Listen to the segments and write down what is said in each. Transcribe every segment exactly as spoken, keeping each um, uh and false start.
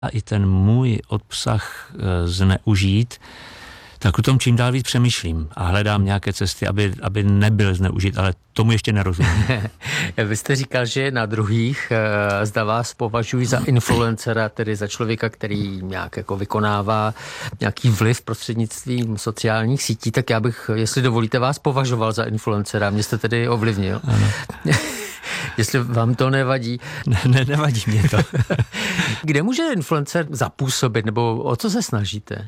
a i ten můj obsah zneužít, tak o tom čím dál víc přemýšlím a hledám nějaké cesty, aby, aby nebyl zneužit, ale tomu ještě nerozumím. Vy jste říkal, že na druhých zda vás považují za influencera, tedy za člověka, který nějak jako vykonává nějaký vliv prostřednictvím sociálních sítí, tak já bych, jestli dovolíte, vás považoval za influencera. Mě jste tedy ovlivnil. Ano. Jestli vám to nevadí. Ne, ne, nevadí mě to. Kde může influencer zapůsobit, nebo o co se snažíte?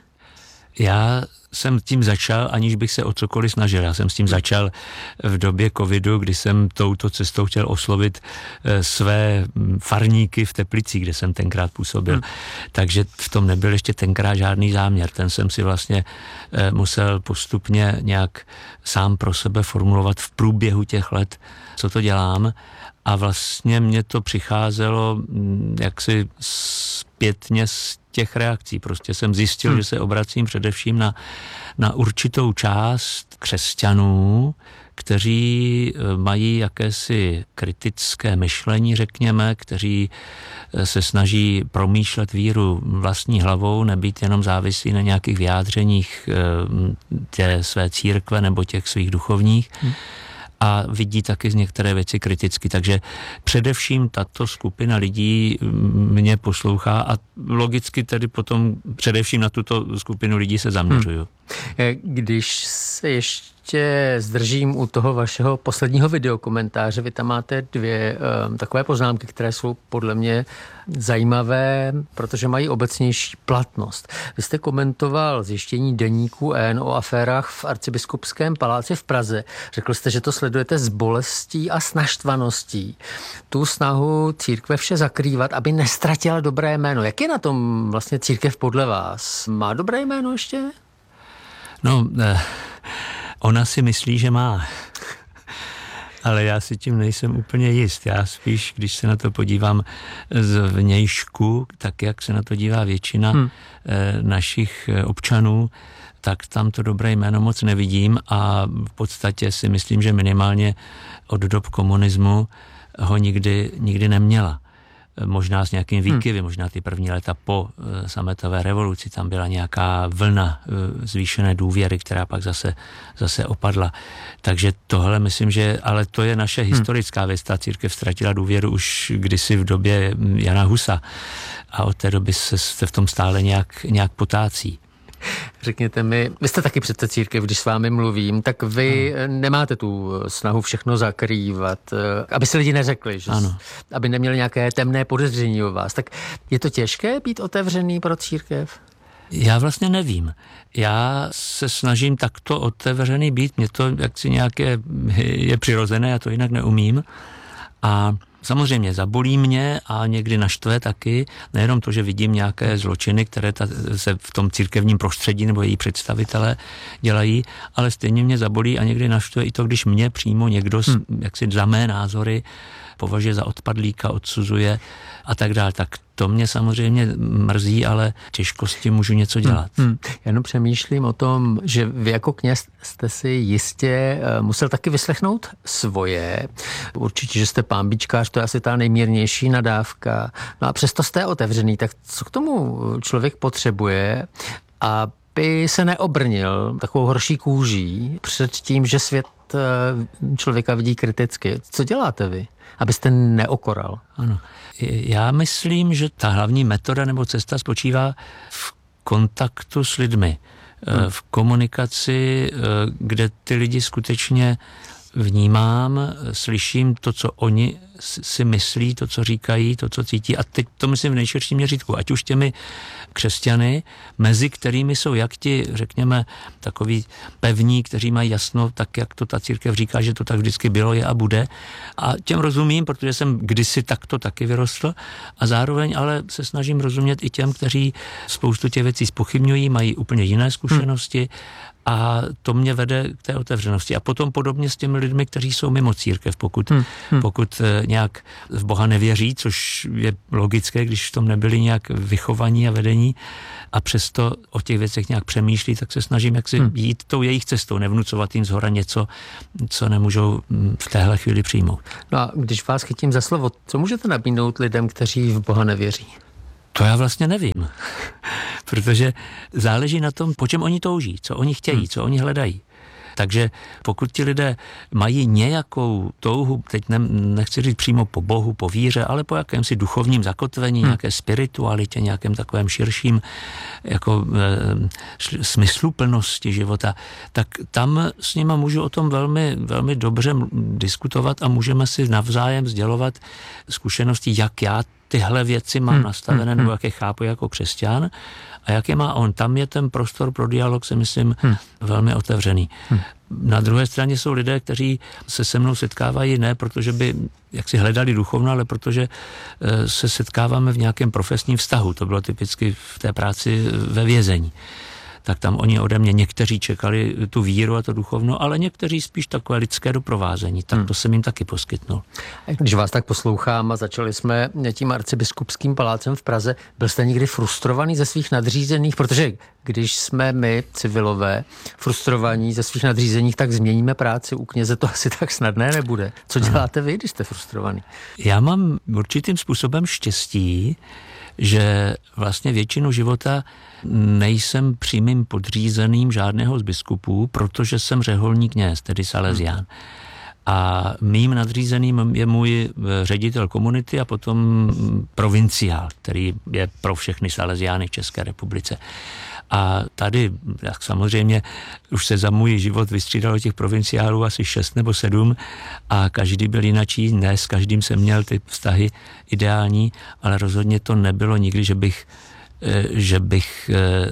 Já jsem tím začal, aniž bych se o cokoliv snažil. Já jsem s tím začal v době covidu, kdy jsem touto cestou chtěl oslovit své farníky v Teplicích, kde jsem tenkrát působil. Hmm. Takže v tom nebyl ještě tenkrát žádný záměr. Ten jsem si vlastně musel postupně nějak sám pro sebe formulovat v průběhu těch let, co to dělám. A vlastně mě to přicházelo jaksi zpětně z těch reakcí. Prostě jsem zjistil, hmm. že se obracím především na, na určitou část křesťanů, kteří mají jakési kritické myšlení, řekněme, kteří se snaží promýšlet víru vlastní hlavou, nebýt jenom závislí na nějakých vyjádřeních té své církve nebo těch svých duchovních. Hmm. A vidí taky z některé věci kriticky. Takže především tato skupina lidí mě poslouchá a logicky tedy potom především na tuto skupinu lidí se zaměřuju. Hmm. Když se ještě zdržím u toho vašeho posledního videokomentáře, vy tam máte dvě um, takové poznámky, které jsou podle mě zajímavé, protože mají obecnější platnost. Vy jste komentoval zjištění deníku N o aférách v Arcibiskupském paláci v Praze. Řekl jste, že to sledujete s bolestí a s naštvaností. Tu snahu církve vše zakrývat, aby nestratila dobré jméno. Jak je na tom vlastně církev podle vás? Má dobré jméno ještě? No, eh, ona si myslí, že má. Ale já si tím nejsem úplně jist. Já spíš, když se na to podívám z vnějšku, tak jak se na to dívá většina hmm. našich občanů, tak tam to dobré jméno moc nevidím a v podstatě si myslím, že minimálně od dob komunismu ho nikdy, nikdy neměla. Možná s nějakým výkyvy, hmm. možná ty první léta po sametové revoluci, tam byla nějaká vlna zvýšené důvěry, která pak zase, zase opadla. Takže tohle myslím, že, ale to je naše historická věc, ta církev ztratila důvěru už kdysi v době Jana Husa a od té doby se, se v tom stále nějak, nějak potácí. Řekněte mi, vy jste taky přece církev, když s vámi mluvím, tak vy ano. nemáte tu snahu všechno zakrývat, aby se lidi neřekli, že ano. aby neměli nějaké temné podezření o vás. Tak je to těžké být otevřený pro církev? Já vlastně nevím. Já se snažím takto otevřený být, mě to jaksi nějaké je přirozené, já to jinak neumím. A samozřejmě zabolí mě a někdy naštve taky, nejenom to, že vidím nějaké zločiny, které ta, se v tom církevním prostředí nebo její představitelé dělají, ale stejně mě zabolí a někdy naštve i to, když mě přímo někdo hmm. jaksi za mé názory považuje za odpadlíka, odsuzuje a tak dále. Tak to mě samozřejmě mrzí, ale těžko s tím můžu něco dělat. Hmm, hmm. Já jenom přemýšlím o tom, že vy jako kněz jste si jistě musel taky vyslechnout svoje. Určitě, že jste pánbičkář, to je asi ta nejmírnější nadávka. No a přesto jste otevřený, tak co k tomu člověk potřebuje, aby se neobrnil takovou horší kůží před tím, že svět člověka vidí kriticky. Co děláte vy, abyste neokoral? Ano. Já myslím, že ta hlavní metoda nebo cesta spočívá v kontaktu s lidmi, hmm. v komunikaci, kde ty lidi skutečně vnímám, slyším to, co oni si myslí, to, co říkají, to, co cítí. A teď to myslím v nejširším měřítku. Ať už těmi křesťany, mezi kterými jsou jak ti, řekněme, takový pevní, kteří mají jasno, tak jak to ta církev říká, že to tak vždycky bylo, je a bude. A těm rozumím, protože jsem kdysi takto taky vyrostl a zároveň ale se snažím rozumět i těm, kteří spoustu těch věcí zpochybňují, mají úplně jiné zkušenosti hmm. a to mě vede k té otevřenosti. A potom podobně s těmi lidmi, kteří jsou mimo církev, pokud, hmm. Hmm. pokud nějak v Boha nevěří, což je logické, když v tom nebyli nějak vychovaní a vedení a přesto o těch věcech nějak přemýšlí, tak se snažím jak si hmm. jít tou jejich cestou, nevnucovat jim zhora něco, co nemůžou v téhle chvíli přijmout. No a když vás chytím za slovo, co můžete nabídnout lidem, kteří v Boha nevěří? To já vlastně nevím, protože záleží na tom, po čem oni touží, co oni chtějí, hmm. co oni hledají. Takže pokud ti lidé mají nějakou touhu, teď ne, nechci říct přímo po Bohu, po víře, ale po jakémsi duchovním zakotvení, hmm. nějaké spiritualitě, nějakém takovém širším jako e, smysluplnosti života, tak tam s nima můžu o tom velmi, velmi dobře diskutovat a můžeme si navzájem sdělovat zkušenosti, jak já tyhle věci mám hmm. nastavené, hmm. nebo jak je chápu jako křesťan a jak je má on. Tam je ten prostor pro dialog, si myslím, hmm. velmi otevřený. Hmm. Na druhé straně jsou lidé, kteří se se mnou setkávají ne protože by jak si hledali duchovno, ale protože se setkáváme v nějakém profesním vztahu. To bylo typicky v té práci ve vězení. Tak tam oni ode mě někteří čekali tu víru a to duchovno, ale někteří spíš takové lidské doprovázení. Tak to jsem jim taky poskytnul. Když vás tak poslouchám a začali jsme tím arcibiskupským palácem v Praze, byl jste někdy frustrovaný ze svých nadřízených? Protože když jsme my, civilové, frustrovaní ze svých nadřízených, tak změníme práci. U kněze to asi tak snadné nebude. Co děláte vy, když jste frustrovaný? Já mám určitým způsobem štěstí, že vlastně většinu života nejsem přímým podřízeným žádného z biskupů, protože jsem řeholní kněz, tedy Salesián. A mým nadřízeným je můj ředitel komunity a potom provinciál, který je pro všechny Salesiány v České republice. A tady, jak samozřejmě, už se za můj život vystřídalo těch provinciálů asi šest nebo sedm a každý byl jinačí, ne, s každým jsem měl ty vztahy ideální, ale rozhodně to nebylo nikdy, že bych že bych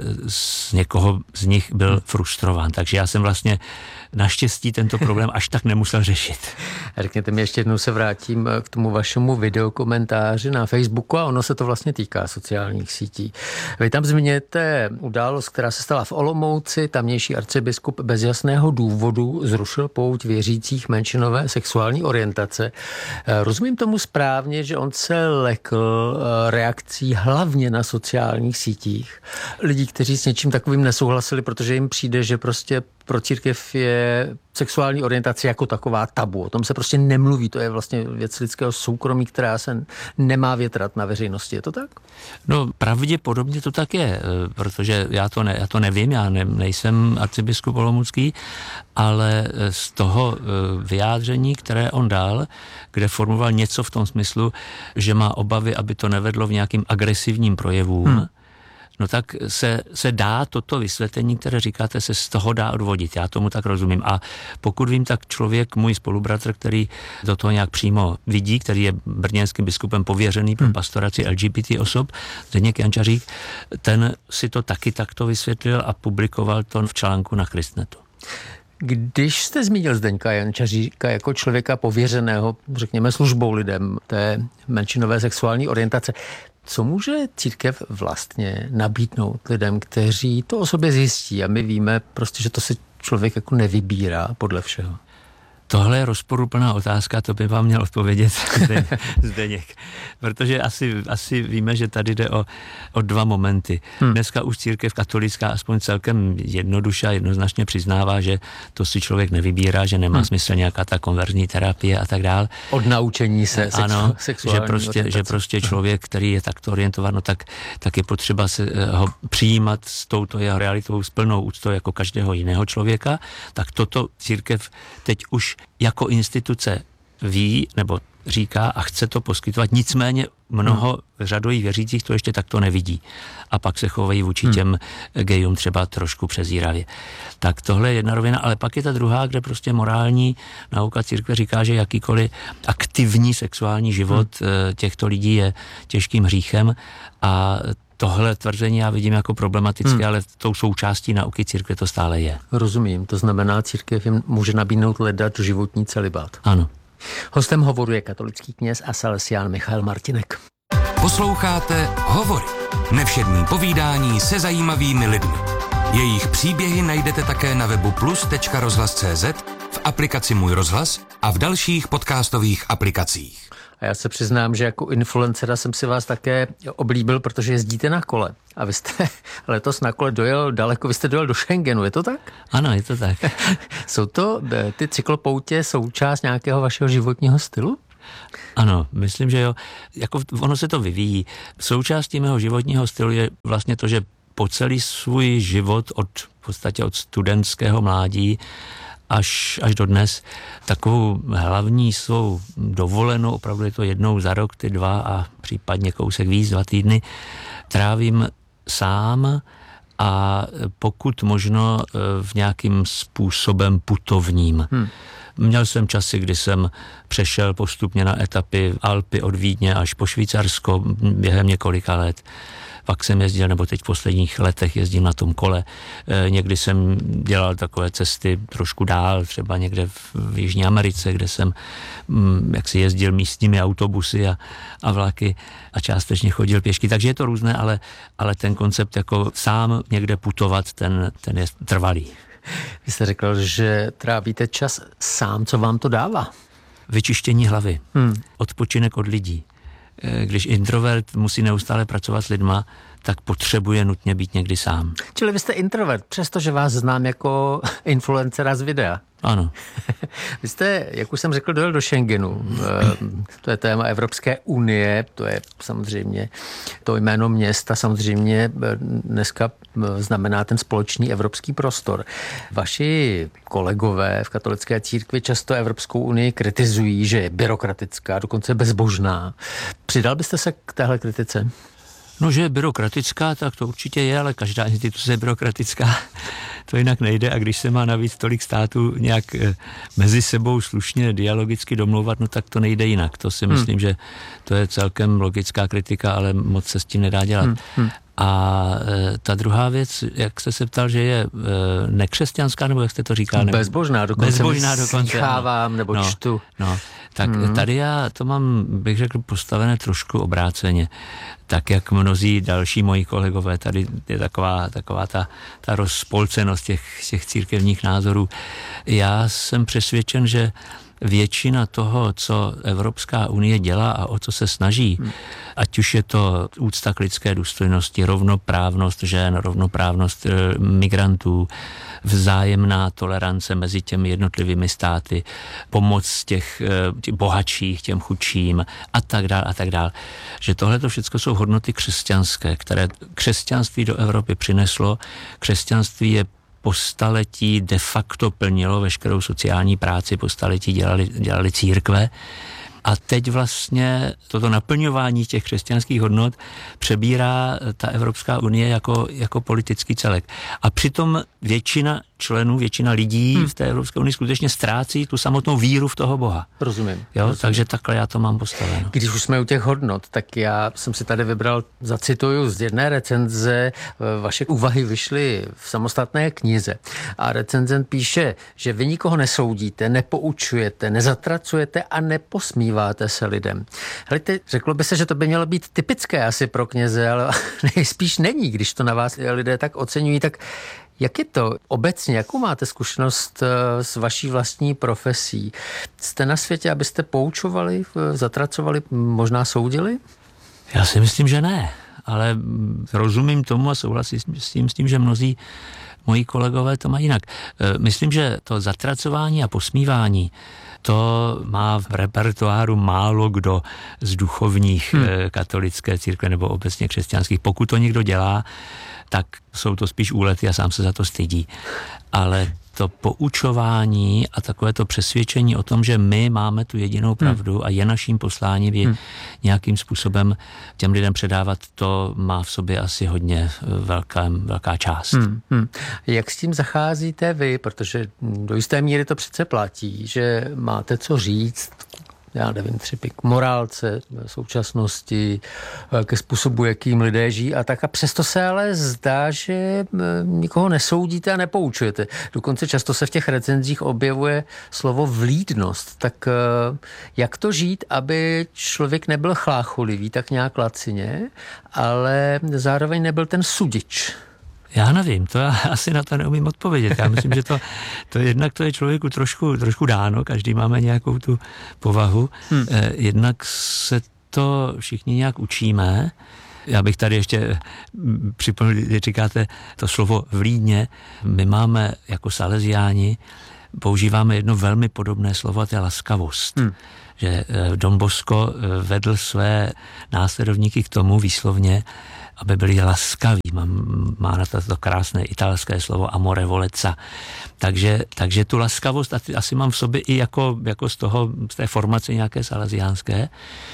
z někoho z nich byl frustrován. Takže já jsem vlastně naštěstí tento problém až tak nemusel řešit. Řekněte mi, ještě jednou se vrátím k tomu vašemu videokomentáři na Facebooku a ono se to vlastně týká sociálních sítí. Vy tam zmiňujete událost, která se stala v Olomouci. Tamnější arcibiskup bez jasného důvodu zrušil pouť věřících menšinové sexuální orientace. Rozumím tomu správně, že on se lekl reakcí hlavně na sociálních sítích. Lidí, kteří s něčím takovým nesouhlasili, protože jim přijde, že prostě pro církev je sexuální orientace jako taková tabu. O tom se prostě nemluví. To je vlastně věc lidského soukromí, která se nemá větrat na veřejnosti. Je to tak? No pravděpodobně to tak je, protože já to, ne, já to nevím, já ne, nejsem arcibiskup olomoucký, ale z toho vyjádření, které on dal, kde formuloval něco v tom smyslu, že má obavy, aby to nevedlo v nějakým agresivním projevům, hmm. no tak se, se dá toto vysvětlení, které říkáte, se z toho dá odvodit. Já tomu tak rozumím. A pokud vím, tak člověk, můj spolubratr, který do toho nějak přímo vidí, který je brněnským biskupem pověřený pro pastoraci L G B T osob, Zdeněk Jančařík, ten si to taky takto vysvětlil a publikoval to v článku na Christnetu. Když jste zmínil Zdeňka Jančaříka jako člověka pověřeného, řekněme, službou lidem té menšinové sexuální orientace, co může církev vlastně nabídnout lidem, kteří to o sobě zjistí? A my víme prostě, že to si člověk jako nevybírá podle všeho. Tohle je rozporuplná otázka, to by vám měl odpovědět Zdeněk. Protože asi, asi víme, že tady jde o, o dva momenty. Hmm. Dneska už církev katolická aspoň celkem jednoduše a jednoznačně přiznává, že to si člověk nevybírá, že nemá hmm. smysl nějaká ta konverzní terapie a tak dál. Od naučení se sexu- ano, sexuální že prostě, že prostě člověk, který je takto orientován, no tak, tak je potřeba se ho přijímat s touto jeho realitou, s plnou úctou jako každého jiného člověka. Tak toto církev teď už jako instituce ví, nebo říká a chce to poskytovat, nicméně mnoho řadových věřících to ještě takto nevidí. A pak se chovají vůči těm hmm. gejům třeba trošku přezíravě. Tak tohle je jedna rovina, ale pak je ta druhá, kde prostě morální nauka církve říká, že jakýkoliv aktivní sexuální život hmm. těchto lidí je těžkým hříchem a tohle tvrzení já vidím jako problematické, hmm. ale tou součástí nauky církve to stále je. Rozumím, to znamená, církev jim může nabídnout hledat životní celibát. Ano. Hostem Hovoru je katolický kněz a salesián Michael Martinek. Posloucháte Hovory. Nevšední povídání se zajímavými lidmi. Jejich příběhy najdete také na webu plus tečka rozhlas tečka cé zet, v aplikaci Můj rozhlas a v dalších podcastových aplikacích. A já se přiznám, že jako influencera jsem si vás také oblíbil, protože jezdíte na kole. A vy jste letos na kole dojel daleko, vy jste dojel do Schengenu, je to tak? Ano, je to tak. Jsou to ty cyklopoutě součást nějakého vašeho životního stylu? Ano, myslím, že jo. Jako ono se to vyvíjí. Součástí mého životního stylu je vlastně to, že po celý svůj život od v podstatě od studentského mládí až, až do dnes takovou hlavní svou dovolenou, opravdu je to jednou za rok, ty dva a případně kousek víc, dva týdny, trávím sám a pokud možno v nějakým způsobem putovním. Hmm. Měl jsem časy, kdy jsem přešel postupně na etapy Alpy od Vídně až po Švýcarsko během několika let. Pak jsem jezdil, nebo teď v posledních letech jezdím na tom kole. E, někdy jsem dělal takové cesty trošku dál, třeba někde v, v Jižní Americe, kde jsem mm, jak si jezdil místními autobusy a, a vlaky a částečně chodil pěšky. Takže je to různé, ale, ale ten koncept jako sám někde putovat, ten, ten je trvalý. Vy jste řekl, že trávíte čas sám, co vám to dává? Vyčištění hlavy, hmm. odpočinek od lidí. Když introvert musí neustále pracovat s lidma, tak potřebuje nutně být někdy sám. Čili vy jste introvert, přestože vás znám jako influencera z videa. Ano. Vy jste, jak už jsem řekl, dojel do Schengenu. To je téma Evropské unie, to je samozřejmě to jméno města, samozřejmě dneska znamená ten společný evropský prostor. Vaši kolegové v katolické církvi často Evropskou unii kritizují, že je byrokratická, dokonce bezbožná. Přidal byste se k téhle kritice? No, že je byrokratická, tak to určitě je, ale každá instituce je byrokratická. To jinak nejde a když se má navíc tolik států nějak mezi sebou slušně dialogicky domlouvat, no tak to nejde jinak. To si myslím, hmm. že to je celkem logická kritika, ale moc se s tím nedá dělat. Hmm. Hmm. A e, ta druhá věc, jak jste se ptal, že je e, nekřesťanská, nebo jak jste to říkal? Nebo, bezbožná dokonce. Bezbožná dokonce. Slýchávám, nebo no, čtu. No, tak hmm. tady já to mám, bych řekl, postavené trošku obráceně. Tak jak mnozí další moji kolegové, tady je taková, taková ta, ta rozpolcenost těch, těch církevních názorů. Já jsem přesvědčen, že většina toho, co Evropská unie dělá a o co se snaží, hmm. ať už je to úcta k lidské důstojnosti, rovnoprávnost žen, rovnoprávnost e, migrantů, vzájemná tolerance mezi těmi jednotlivými státy, pomoc těch, těch bohatších, těm chudším a tak dál a tak dál. Že tohle to všechno jsou hodnoty křesťanské, které křesťanství do Evropy přineslo. Křesťanství je po staletí de facto plnilo veškerou sociální práci, po staletí dělali, dělali církve. A teď vlastně toto naplňování těch křesťanských hodnot přebírá ta Evropská unie jako, jako politický celek. A přitom většina členů, většina lidí hmm. v té Evropské unii skutečně ztrácí tu samotnou víru v toho Boha. Rozumím. Jo, rozumím. Takže takhle já to mám postaveno. Když už jsme u těch hodnot, tak já jsem si tady vybral, zacituju z jedné recenze, vaše úvahy vyšly v samostatné knize. A recenzent píše, že vy nikoho nesoudíte, nepoučujete, nezatracujete a neposmíváte se lidem. Helejte, řeklo by se, že to by mělo být typické asi pro kněze, ale nejspíš není, když to na vás lidé tak oceňují, tak jak je to obecně? Jakou máte zkušenost s vaší vlastní profesí? Jste na světě, abyste poučovali, zatracovali, možná soudili? Já si myslím, že ne, ale rozumím tomu a souhlasím s tím, s tím, že mnozí moji kolegové to mají jinak. Myslím, že to zatracování a posmívání, to má v repertoáru málo kdo z duchovních hmm. katolické církve nebo obecně křesťanských. Pokud to někdo dělá, tak jsou to spíš úlety a sám se za to stydí. Ale to poučování a takové to přesvědčení o tom, že my máme tu jedinou pravdu hmm. a je naším posláním ji hmm. nějakým způsobem těm lidem předávat, to má v sobě asi hodně velká, velká část. Hmm. Hmm. Jak s tím zacházíte vy? Protože do jisté míry to přece platí, že máte co říct, já nevím, třeba k morálce současnosti, ke způsobu, jakým lidé žijí a tak. A přesto se ale zdá, že nikoho nesoudíte a nepoučujete. Dokonce často se v těch recenzích objevuje slovo vlídnost. Tak jak to žít, aby člověk nebyl chlácholivý, tak nějak lacině, ale zároveň nebyl ten sudič? Já nevím, to já asi na to neumím odpovědět. Já myslím, že to, to jednak to je člověku trošku, trošku dáno, každý máme nějakou tu povahu. Hmm. Eh, jednak se to všichni nějak učíme. Já bych tady ještě připomněl, když říkáte to slovo vlídně, my máme jako Salesiáni, používáme jedno velmi podobné slovo, to je laskavost. Hmm. že Don Bosco vedl své následovníky k tomu výslovně, aby byli laskaví. Má, má na to, to krásné italské slovo amore voleca. Takže, takže tu laskavost asi mám v sobě i jako, jako z toho, z té formace nějaké salesiánské.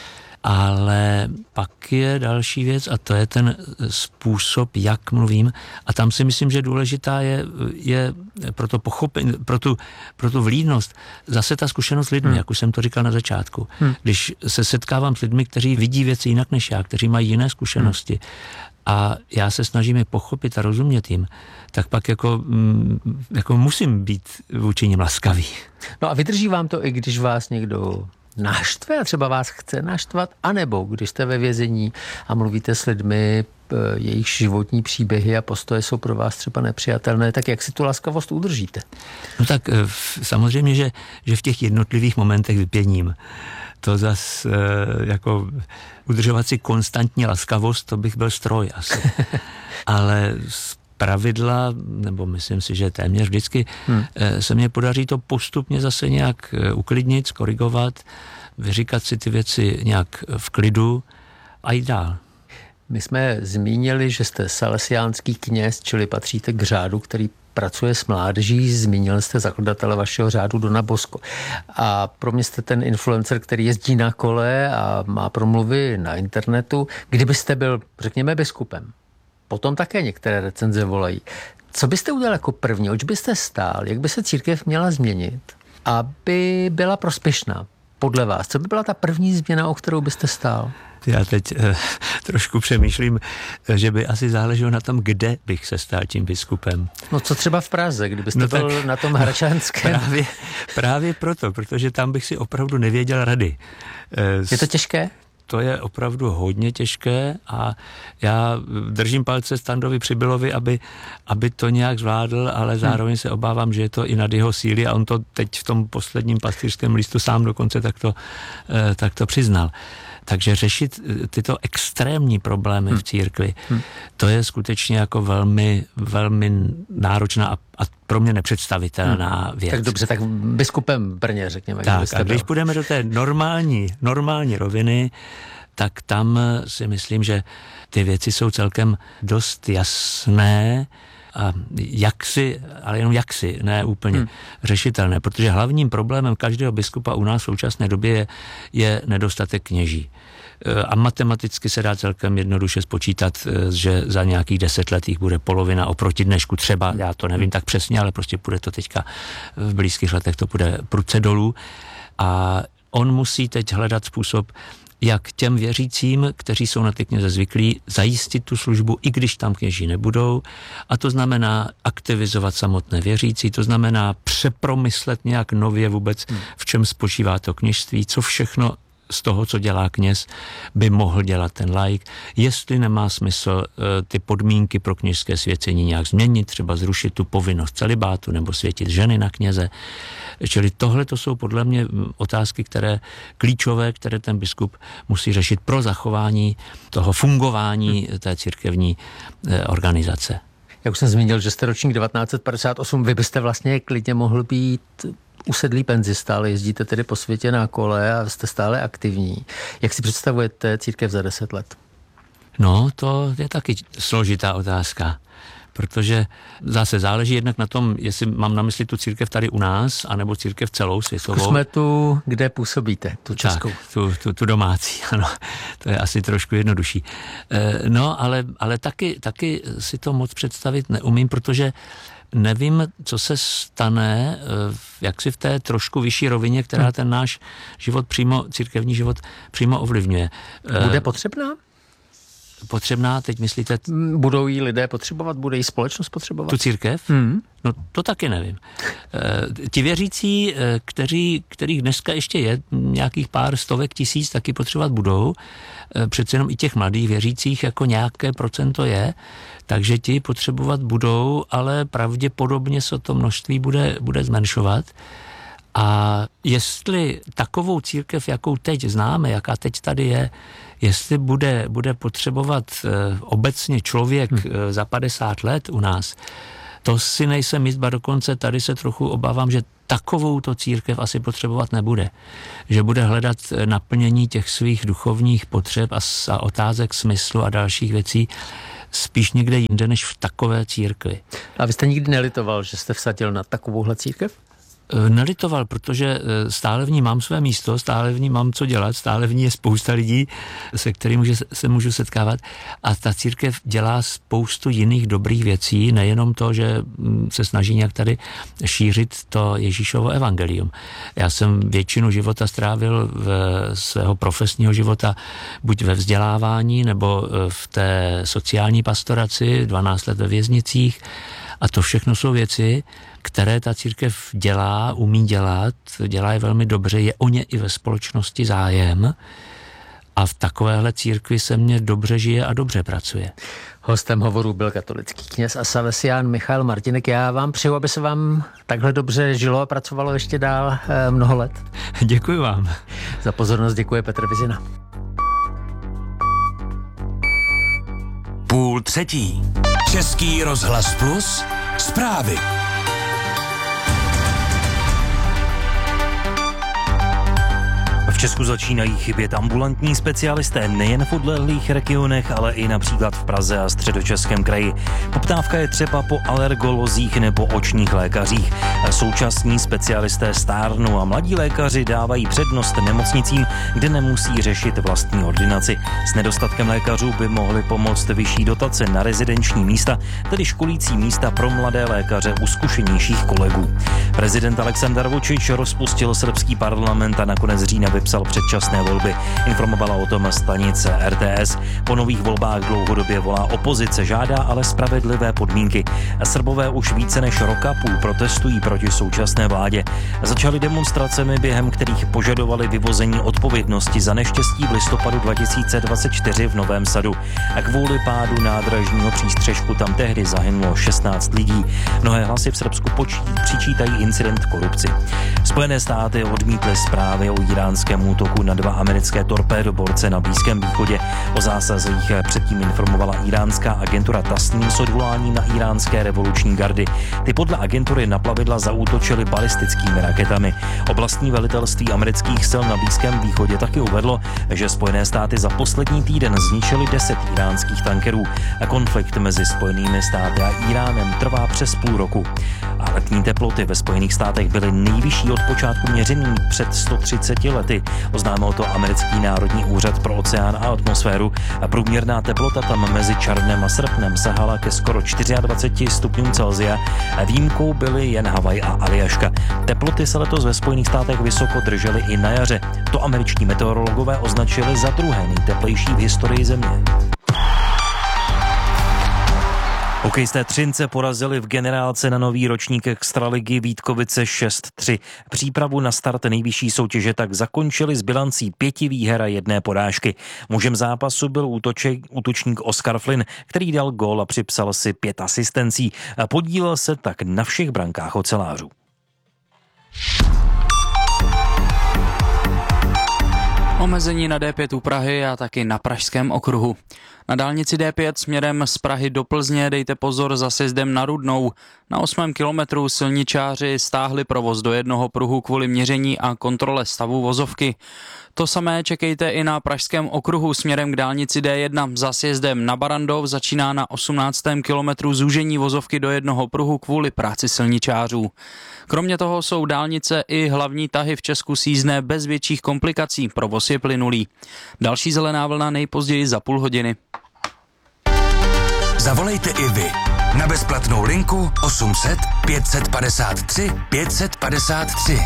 Ale pak je další věc a to je ten způsob, jak mluvím. A tam si myslím, že důležitá je, je pro to pochopení, pro tu, pro tu vlídnost, zase ta zkušenost s lidmi, hmm. jak už jsem to říkal na začátku. Hmm. Když se setkávám s lidmi, kteří vidí věci jinak než já, kteří mají jiné zkušenosti hmm. a já se snažím je pochopit a rozumět jim, tak pak jako, jako musím být vůči nim laskavý. No a vydrží vám to, i když vás někdo naštve a třeba vás chce naštvat, anebo když jste ve vězení a mluvíte s lidmi, jejich životní příběhy a postoje jsou pro vás třeba nepřijatelné, tak jak si tu laskavost udržíte? No tak samozřejmě, že, že v těch jednotlivých momentech vypěním. To zas jako udržovat si konstantní laskavost, to bych byl stroj asi. Ale pravidla, nebo myslím si, že téměř vždycky hmm. se mně podaří to postupně zase nějak uklidnit, skorigovat, vyříkat si ty věci nějak v klidu a jít dál. My jsme zmínili, že jste salesiánský kněz, čili patříte k řádu, který pracuje s mládeží, zmínil jste zakladatele vašeho řádu Dona Bosco. A pro mě jste ten influencer, který jezdí na kole a má promluvy na internetu. Kdybyste byl, řekněme, biskupem, potom také některé recenze volají. Co byste udělal jako první? Oč byste stál? Jak by se církev měla změnit, aby byla prospěšná podle vás? Co by byla ta první změna, o kterou byste stál? Já teď eh, trošku přemýšlím, že by asi záleželo na tom, kde bych se stal tím biskupem. No co třeba v Praze, kdybyste no byl tak, na tom Hračanském? Právě, právě proto, protože tam bych si opravdu nevěděl rady. Eh, Je to těžké? To je opravdu hodně těžké a já držím palce Standovi Přibylovi, aby, aby to nějak zvládl, ale zároveň se obávám, že je to i nad jeho síly a on to teď v tom posledním pastýřském listu sám dokonce takto, tak to přiznal. Takže řešit tyto extrémní problémy hmm. v církvi, hmm. to je skutečně jako velmi, velmi náročná a, a pro mě nepředstavitelná hmm. věc. Tak dobře, tak biskupem Brně, řekněme. Tak a když půjdeme do té normální, normální roviny, tak tam si myslím, že ty věci jsou celkem dost jasné a jaksi, ale jenom jaksi, ne úplně hmm. řešitelné, protože hlavním problémem každého biskupa u nás v současné době je, je nedostatek kněží. A matematicky se dá celkem jednoduše spočítat, že za nějakých deset let jich bude polovina oproti dnešku třeba, já to nevím tak přesně, ale prostě půjde to teďka v blízkých letech, to půjde prudce dolů a on musí teď hledat způsob, jak těm věřícím, kteří jsou na ty kněze zvyklí, zajistit tu službu, i když tam kněží nebudou. A to znamená aktivizovat samotné věřící, to znamená přepromyslet nějak nově vůbec, v čem spočívá to kněžství, co všechno z toho, co dělá kněz, by mohl dělat ten laik. Jestli nemá smysl ty podmínky pro kněžské svěcení nějak změnit, třeba zrušit tu povinnost celibátu nebo světit ženy na kněze. Čili tohle to jsou podle mě otázky, které klíčové, které ten biskup musí řešit pro zachování toho fungování té církevní organizace. Jak už jsem zmínil, že jste ročník devatenáct set padesát osm, vy byste vlastně klidně mohl být usedlý penzista, ale jezdíte tedy po světě na kole a jste stále aktivní. Jak si představujete církev za deset let? No, to je taky složitá otázka, protože zase záleží jednak na tom, jestli mám na mysli tu církev tady u nás, anebo církev celou světovou. Zkusme tu, kde působíte, tu českou. Tak, tu, tu, tu domácí, ano. To je asi trošku jednodušší. No, ale, ale taky, taky si to moc představit neumím, protože nevím, co se stane, jak si v té trošku vyšší rovině, která ten náš život přímo, církevní život přímo ovlivňuje. Bude potřebná? Potřebná, teď myslíte? Budou jí lidé potřebovat, bude jí společnost potřebovat? Tu církev? Hmm. No to taky nevím. E, ti věřící, kteří, kterých dneska ještě je nějakých pár stovek tisíc, taky potřebovat budou. E, přece jenom i těch mladých věřících jako nějaké procento je, takže ti potřebovat budou, ale pravděpodobně se to množství bude, bude zmenšovat. A jestli takovou církev, jakou teď známe, jaká teď tady je, jestli bude, bude potřebovat e, obecně člověk hmm. e, za padesát let u nás, to si nejsem jist, ba dokonce tady se trochu obávám, že takovou to církev asi potřebovat nebude. Že bude hledat naplnění těch svých duchovních potřeb a, a otázek smyslu a dalších věcí spíš někde jinde, než v takové církvi. A vy jste nikdy nelitoval, že jste vsadil na takovouhle církev? Nelitoval, protože stále v ní mám své místo, stále v ní mám co dělat, stále v ní je spousta lidí, se kterými se můžu setkávat a ta církev dělá spoustu jiných dobrých věcí, nejenom to, že se snaží nějak tady šířit to Ježíšovo evangelium. Já jsem většinu života strávil v svého profesního života buď ve vzdělávání nebo v té sociální pastoraci, dvanáct let ve věznicích a to všechno jsou věci, které ta církev dělá, umí dělat, dělá je velmi dobře, je o ně i ve společnosti zájem a v takovéhle církvi se mně dobře žije a dobře pracuje. Hostem hovoru byl katolický kněz a salesián Michal Martínek. Já vám přeju, aby se vám takhle dobře žilo a pracovalo ještě dál eh, mnoho let. Děkuji vám. Za pozornost děkuje Petr Vizina. Půl třetí. Český rozhlas Plus. Zprávy. V Česku začínají chybět ambulantní specialisté nejen v odlehlých regionech, ale i například v Praze a Středočeském kraji. Poptávka je třeba po alergolozích nebo očních lékařích. Současní specialisté stárnou a mladí lékaři dávají přednost nemocnicím, kde nemusí řešit vlastní ordinaci. S nedostatkem lékařů by mohly pomoct vyšší dotace na rezidenční místa, tedy školící místa pro mladé lékaře u zkušenějších kolegů. Prezident Aleksandar Vučić rozpustil srbský parlament a nakonec října vypsal předčasné volby. Informovala o tom stanice R T S. Po nových volbách dlouhodobě volá opozice, žádá ale spravedlivé podmínky. Srbové už více než roka půl protestují proti současné vládě. Začaly demonstracemi, během kterých požadovali vyvození odpovědnosti za neštěstí v listopadu dva tisíce dvacet čtyři v Novém Sadu. A kvůli pádu nádražního přístřešku tam tehdy zahynulo šestnáct lidí. Mnohé hlasy v Srbsku počí, přičítají incident korupci. Spojené státy odmítly zprávy o iránském útoku na dva americké torpédoborce na Blízkém východě. O zásazích předtím informovala iránská agentura Tasnim s odvoláním na iránské revoluční gardy. Ty podle agentury na plavidla zaútočily balistickými raketami. Oblastní velitelství amerických sil na Blízkém východě taky uvedlo, že Spojené státy za poslední týden zničily deset iránských tankerů. A konflikt mezi Spojenými státy a Iránem trvá přes půl roku. A letní teploty ve Spojených státech byly nejvyšší od počátku měření před sto třiceti lety. Oznámil to americký národní úřad pro oceán a atmosféru. A průměrná teplota tam mezi červnem a srpnem sahala ke skoro dvaceti čtyři stupňům Celsia. A výjimkou byly jen Havaj a Aljaška. Teploty se letos ve Spojených státech vysoko držely i na jaře. To američtí meteorologové označili za druhé nejteplejší v historii země. Hokejisté Třince porazili v generálce na nový ročník extraligy Vítkovice šest tři. Přípravu na start nejvyšší soutěže tak zakončili s bilancí pěti výher a jedné porážky. Mužem zápasu byl útoček, útočník Oskar Flynn, který dal gól a připsal si pět asistencí. A podílel se tak na všech brankách ocelářů. Omezení na D pět u Prahy a taky na Pražském okruhu. Na dálnici D pět směrem z Prahy do Plzně dejte pozor za sjezdem na Rudnou. Na osmém kilometru silničáři stáhli provoz do jednoho pruhu kvůli měření a kontrole stavu vozovky. To samé čekejte i na Pražském okruhu směrem k dálnici D jedna. Za sjezdem na Barandov začíná na osmnáctém kilometru zúžení vozovky do jednoho pruhu kvůli práci silničářů. Kromě toho jsou dálnice i hlavní tahy v Česku sízné bez větších komplikací, provoz je plynulý. Další zelená vlna nejpozději za půl hodiny. Zavolejte i vy na bezplatnou linku osm set pět padesát tři pět padesát tři.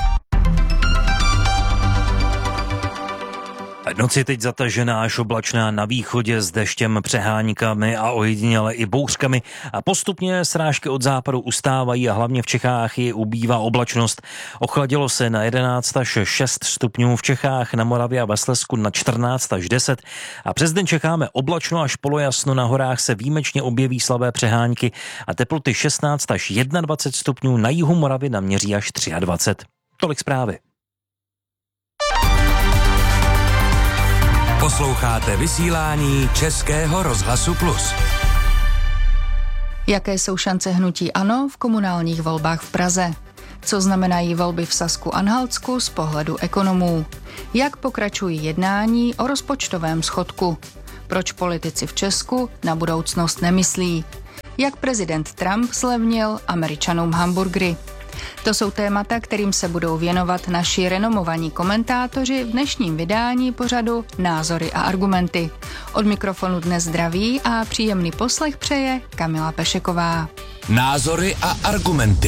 Noc je teď zatažená až oblačná na východě s deštěm, přeháníkami a ojediněle i bouřkami a postupně srážky od západu ustávají a hlavně v Čechách je ubývá oblačnost. Ochladilo se na jedenáct až šest stupňů v Čechách, na Moravě a ve Slezsku na čtrnáct až deset a přes den čekáme oblačno až polojasno, na horách se výjimečně objeví slabé přehánky a teploty šestnáct až dvacet jedna stupňů, na jihu Moravy naměří až dvacet tři. Tolik zprávy. Posloucháte vysílání Českého rozhlasu Plus. Jaké jsou šance hnutí ANO v komunálních volbách v Praze? Co znamenají volby v Sasku-Anhaltsku z pohledu ekonomů? Jak pokračují jednání o rozpočtovém schodku? Proč politici v Česku na budoucnost nemyslí? Jak prezident Trump zlevnil Američanům hamburgery? To jsou témata, kterým se budou věnovat naši renomovaní komentátoři v dnešním vydání pořadu Názory a argumenty. Od mikrofonu dnes zdraví a příjemný poslech přeje Kamila Pešeková. Názory a argumenty.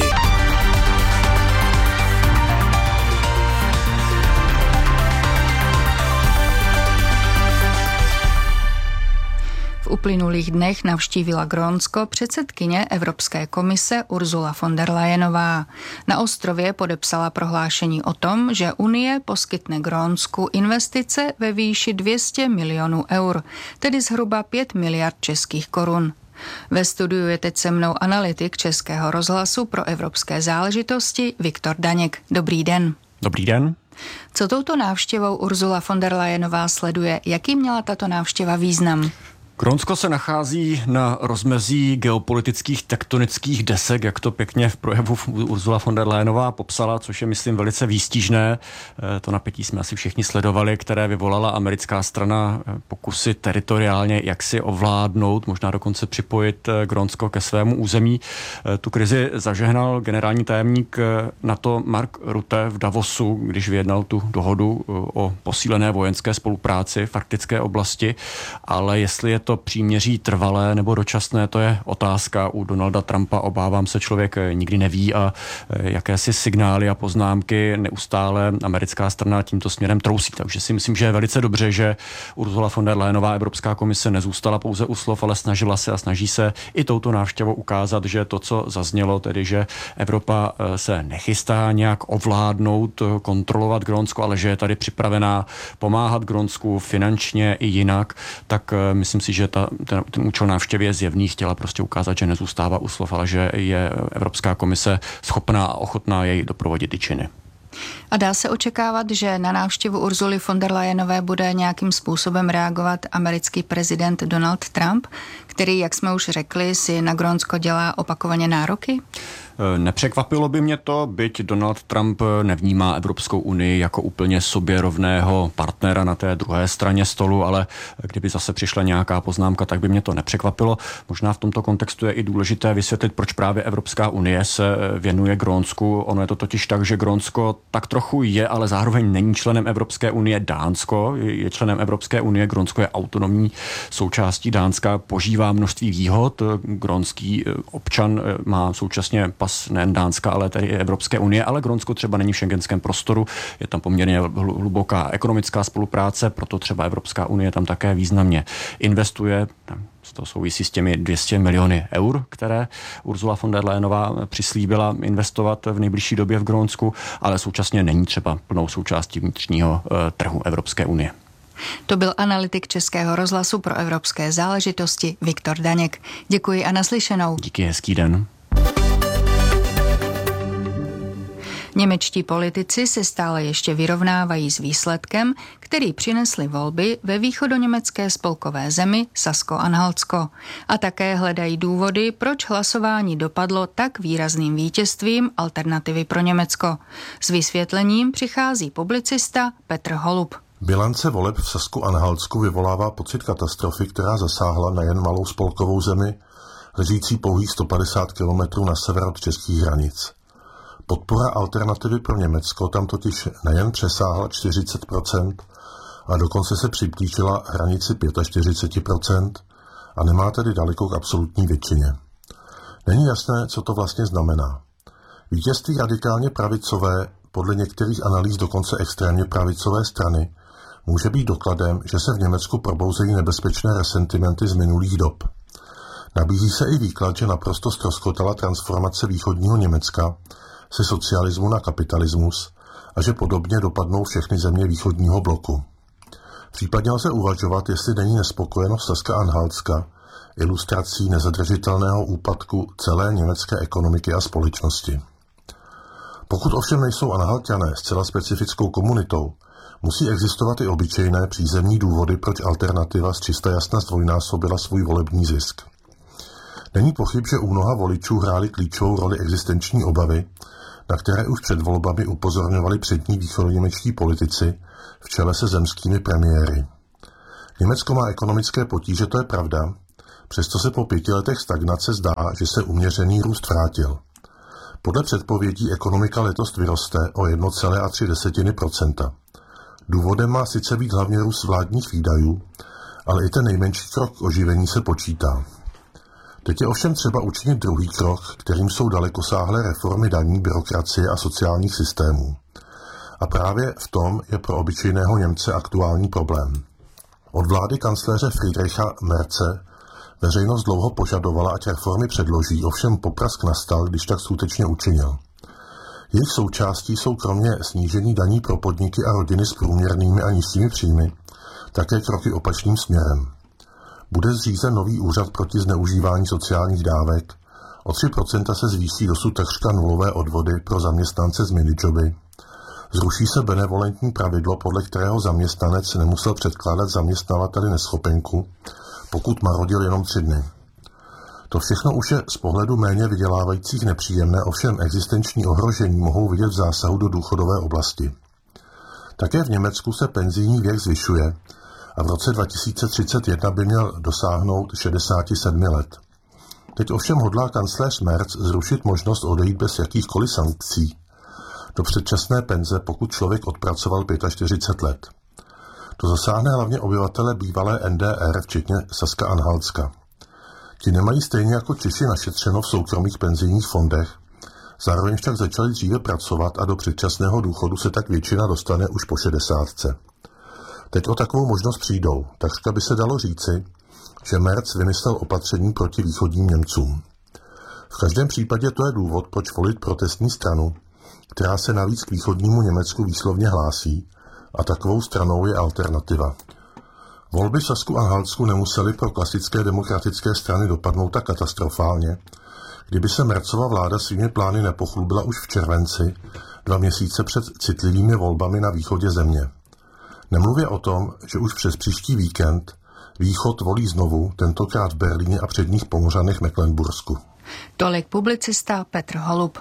V uplynulých dnech navštívila Grónsko předsedkyně Evropské komise Ursula von der Leyenová. Na ostrově podepsala prohlášení o tom, že Unie poskytne Grónsku investice ve výši dvě stě milionů eur, tedy zhruba pět miliard českých korun. Ve studiu je teď se mnou analytik Českého rozhlasu pro evropské záležitosti Viktor Daněk. Dobrý den. Dobrý den. Co touto návštěvou Ursula von der Leyenová sleduje? Jaký měla tato návštěva význam? Grónsko se nachází na rozmezí geopolitických tektonických desek, jak to pěkně v projevu Ursula von der Leyenová popsala, což je, myslím, velice výstižné. To napětí jsme asi všichni sledovali, které vyvolala americká strana pokusy teritoriálně jaksi ovládnout, možná dokonce připojit Grónsko ke svému území. Tu krizi zažehnal generální tajemník NATO Mark Rutte v Davosu, když vyjednal tu dohodu o posílené vojenské spolupráci v arktické oblasti, ale jestli je to příměří trvalé nebo dočasné, to je otázka. U Donalda Trumpa, obávám se, člověk nikdy neví a jakési signály a poznámky neustále americká strana tímto směrem trousí. Takže si myslím, že je velice dobře, že Ursula von der Leyenová, Evropská komise, nezůstala pouze u slov, ale snažila se a snaží se i touto návštěvou ukázat, že to, co zaznělo, tedy že Evropa se nechystá nějak ovládnout, kontrolovat Grónsko, ale že je tady připravená pomáhat Grónsku finančně i jinak, tak myslím si, že ta, ten, ten účel návštěvy je zjevný, chtěla prostě ukázat, že nezůstává u slov, ale že je Evropská komise schopná a ochotná jej doprovodit i činy. A dá se očekávat, že na návštěvu Ursuly von der Leyenové bude nějakým způsobem reagovat americký prezident Donald Trump, který, jak jsme už řekli, si na Grónsko dělá opakovaně nároky? Nepřekvapilo by mě to, byť Donald Trump nevnímá Evropskou unii jako úplně sobě rovného partnera na té druhé straně stolu, ale kdyby zase přišla nějaká poznámka, tak by mě to nepřekvapilo. Možná v tomto kontextu je i důležité vysvětlit, proč právě Evropská unie se věnuje Grónsku. Ono je to totiž tak, že Grónsko tak trochu je, ale zároveň není členem Evropské unie. Dánsko je členem Evropské unie, Grónsko je autonomní součástí Dánska, požívá množství výhod. Grónský občan má současně pas nejen Dánska, ale tedy i Evropské unie, ale Grónsko třeba není v schengenském prostoru, je tam poměrně hluboká ekonomická spolupráce, proto třeba Evropská unie tam také významně investuje. To souvisí s těmi dvě stě miliony eur, které Ursula von der Leyenová přislíbila investovat v nejbližší době v Grónsku, ale současně není třeba plnou součástí vnitřního trhu Evropské unie. To byl analytik Českého rozhlasu pro evropské záležitosti Viktor Daněk. Děkuji a naslyšenou. Díky, hezký den. Němečtí politici se stále ještě vyrovnávají s výsledkem, který přinesly volby ve východoněmecké spolkové zemi Sasko-Anhaltsko. A také hledají důvody, proč hlasování dopadlo tak výrazným vítězstvím Alternativy pro Německo. S vysvětlením přichází publicista Petr Holub. Bilance voleb v Sasku-Anhaltsku vyvolává pocit katastrofy, která zasáhla nejen malou spolkovou zemi, ležící pouhých sto padesát kilometrů na sever od českých hranic. Podpora Alternativy pro Německo tam totiž nejen přesáhla čtyřicet procent, a dokonce se přiblížila hranici čtyřicet pět procent a nemá tedy daleko k absolutní většině. Není jasné, co to vlastně znamená. Vítězství radikálně pravicové, podle některých analýz dokonce extrémně pravicové strany, může být dokladem, že se v Německu probouzejí nebezpečné resentimenty z minulých dob. Nabízí se i výklad, že naprosto ztroskotala transformace východního Německa se socialismu na kapitalismus a že podobně dopadnou všechny země východního bloku. Případně lze uvažovat, jestli není nespokojenost Saska-Anhaltska ilustrací nezadržitelného úpadku celé německé ekonomiky a společnosti. Pokud ovšem nejsou Anhalťané zcela specifickou komunitou, musí existovat i obyčejné přízemní důvody, proč Alternativa z čista jasna zdvojnásobila svůj volební zisk. Není pochyb, že u mnoha voličů hrály klíčovou roli existenční obavy, na které už před volbami upozorňovali přední východoněmečtí politici v čele se zemskými premiéry. Německo má ekonomické potíže, to je pravda, přesto se po pěti letech stagnace zdá, že se uměřený růst vrátil. Podle předpovědí ekonomika letos vyroste o jedna celá tři procenta. Důvodem má sice být hlavně růst vládních výdajů, ale i ten nejmenší krok k oživení se počítá. Teď je ovšem třeba učinit druhý krok, kterým jsou dalekosáhlé reformy daní, byrokracie a sociálních systémů. A právě v tom je pro obyčejného Němce aktuální problém. Od vlády kancléře Friedricha Merze veřejnost dlouho požadovala, ať reformy předloží, ovšem poprask nastal, když tak skutečně učinil. Jejich součástí jsou kromě snížení daní pro podniky a rodiny s průměrnými a nízkými příjmy také kroky opačným směrem. Bude zřízen nový úřad proti zneužívání sociálních dávek, o tři procenta se zvýší dosud takřka nulové odvody pro zaměstnance z minijoby, zruší se benevolentní pravidlo, podle kterého zaměstnanec nemusel předkládat zaměstnavateli neschopenku, pokud marodil jenom tři dny. To všechno už je z pohledu méně vydělávajících nepříjemné, ovšem existenční ohrožení mohou vidět v zásahu do důchodové oblasti. Také v Německu se penzijní věk zvyšuje a v roce dva tisíce třicet jedna by měl dosáhnout šedesáti sedmi let. Teď ovšem hodlá kancléř Merz zrušit možnost odejít bez jakýchkoliv sankcí do předčasné penze, pokud člověk odpracoval čtyřicet pět let. To zasáhne hlavně obyvatele bývalé N D R, včetně Saska-Anhaltska. Ti nemají stejně jako Češi našetřeno v soukromých penzijních fondech, zároveň však začali dříve pracovat a do předčasného důchodu se tak většina dostane už po šedesátce. Teď o takovou možnost přijdou, takřka by se dalo říci, že Merz vymyslel opatření proti východním Němcům. V každém případě to je důvod, proč volit protestní stranu, která se navíc k východnímu Německu výslovně hlásí, a takovou stranou je Alternativa. Volby v Sasku-Anhaltsku nemusely pro klasické demokratické strany dopadnout tak katastrofálně, kdyby se Merzova vláda svými plány nepochlubila už v červenci, dva měsíce před citlivými volbami na východě země. Nemluvě o tom, že už přes příští víkend východ volí znovu, tentokrát v Berlíně a předních Pomořanech Mecklenbursku. Tolik publicista Petr Holub.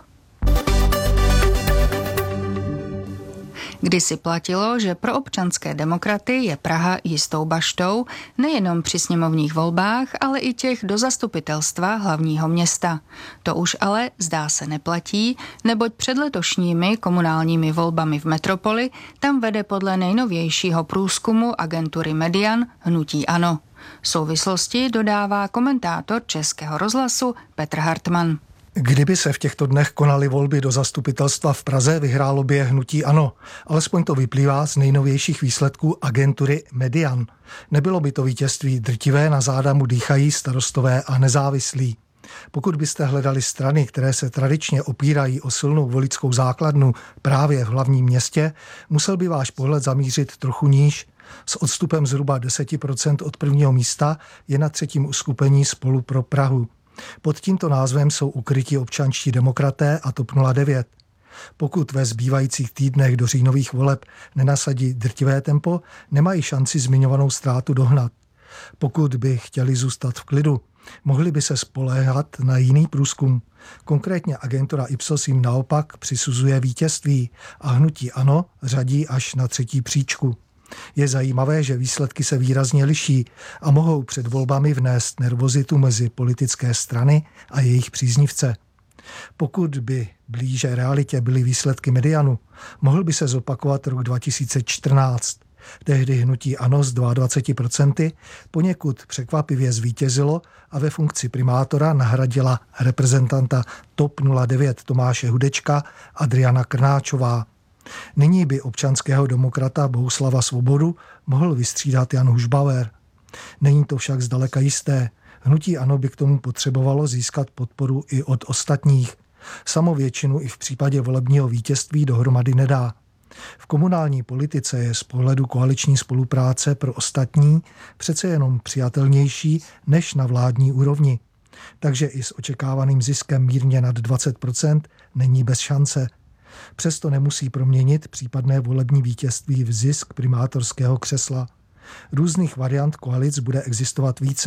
Kdysi platilo, že pro občanské demokraty je Praha jistou baštou, nejenom při sněmovních volbách, ale i těch do zastupitelstva hlavního města. To už ale, zdá se, neplatí, neboť před letošními komunálními volbami v metropoli tam vede podle nejnovějšího průzkumu agentury Median hnutí ANO. Souvislosti dodává komentátor Českého rozhlasu Petr Hartmann. Kdyby se v těchto dnech konaly volby do zastupitelstva v Praze, vyhrálo by je hnutí ANO. Alespoň to vyplývá z nejnovějších výsledků agentury Median. Nebylo by to vítězství drtivé, na záda mu dýchají starostové a nezávislí. Pokud byste hledali strany, které se tradičně opírají o silnou voličskou základnu právě v hlavním městě, musel by váš pohled zamířit trochu níž. S odstupem zhruba deset procent od prvního místa je na třetím uskupení Spolu pro Prahu. Pod tímto názvem jsou ukryti občanští demokraté a TOP nula devět. Pokud ve zbývajících týdnech do říjnových voleb nenasadí drtivé tempo, nemají šanci zmiňovanou ztrátu dohnat. Pokud by chtěli zůstat v klidu, mohli by se spoléhat na jiný průzkum. Konkrétně agentura Ipsos jim naopak přisuzuje vítězství a hnutí ANO řadí až na třetí příčku. Je zajímavé, že výsledky se výrazně liší a mohou před volbami vnést nervozitu mezi politické strany a jejich příznivce. Pokud by blíže realitě byly výsledky Medianu, mohl by se zopakovat rok dva tisíce čtrnáct. Tehdy hnutí ANO z dvacet dva procent poněkud překvapivě zvítězilo a ve funkci primátora nahradila reprezentanta TOP nula devět Tomáše Hudečka Adriana Krnáčová. Nyní by občanského demokrata Bohuslava Svobodu mohl vystřídat Jan Hušbauer. Není to však zdaleka jisté. Hnutí ANO by k tomu potřebovalo získat podporu i od ostatních. Samo většinu i v případě volebního vítězství dohromady nedá. V komunální politice je z pohledu koaliční spolupráce pro ostatní přece jenom přijatelnější než na vládní úrovni. Takže i s očekávaným ziskem mírně nad dvacet procent není bez šance. Přesto nemusí proměnit případné volební vítězství v zisk primátorského křesla. Různých variant koalic bude existovat více.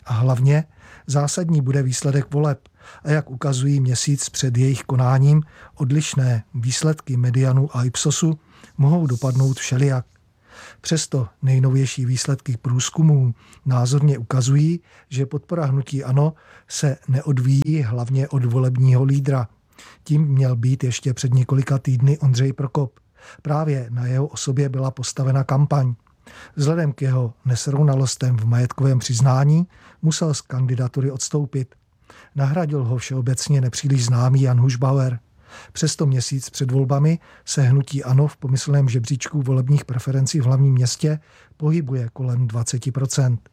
A hlavně zásadní bude výsledek voleb. A jak ukazují měsíc před jejich konáním, odlišné výsledky Medianu a Ipsosu mohou dopadnout všelijak. Přesto nejnovější výsledky průzkumů názorně ukazují, že podpora hnutí ANO se neodvíjí hlavně od volebního lídra. Tím měl být ještě před několika týdny Ondřej Prokop. Právě na jeho osobě byla postavena kampaň. Vzhledem k jeho nesrovnalostem v majetkovém přiznání musel z kandidatury odstoupit. Nahradil ho všeobecně nepříliš známý Jan Hušbauer. Přesto měsíc před volbami se hnutí ANO v pomyslném žebříčku volebních preferencí v hlavním městě pohybuje kolem dvacet procent.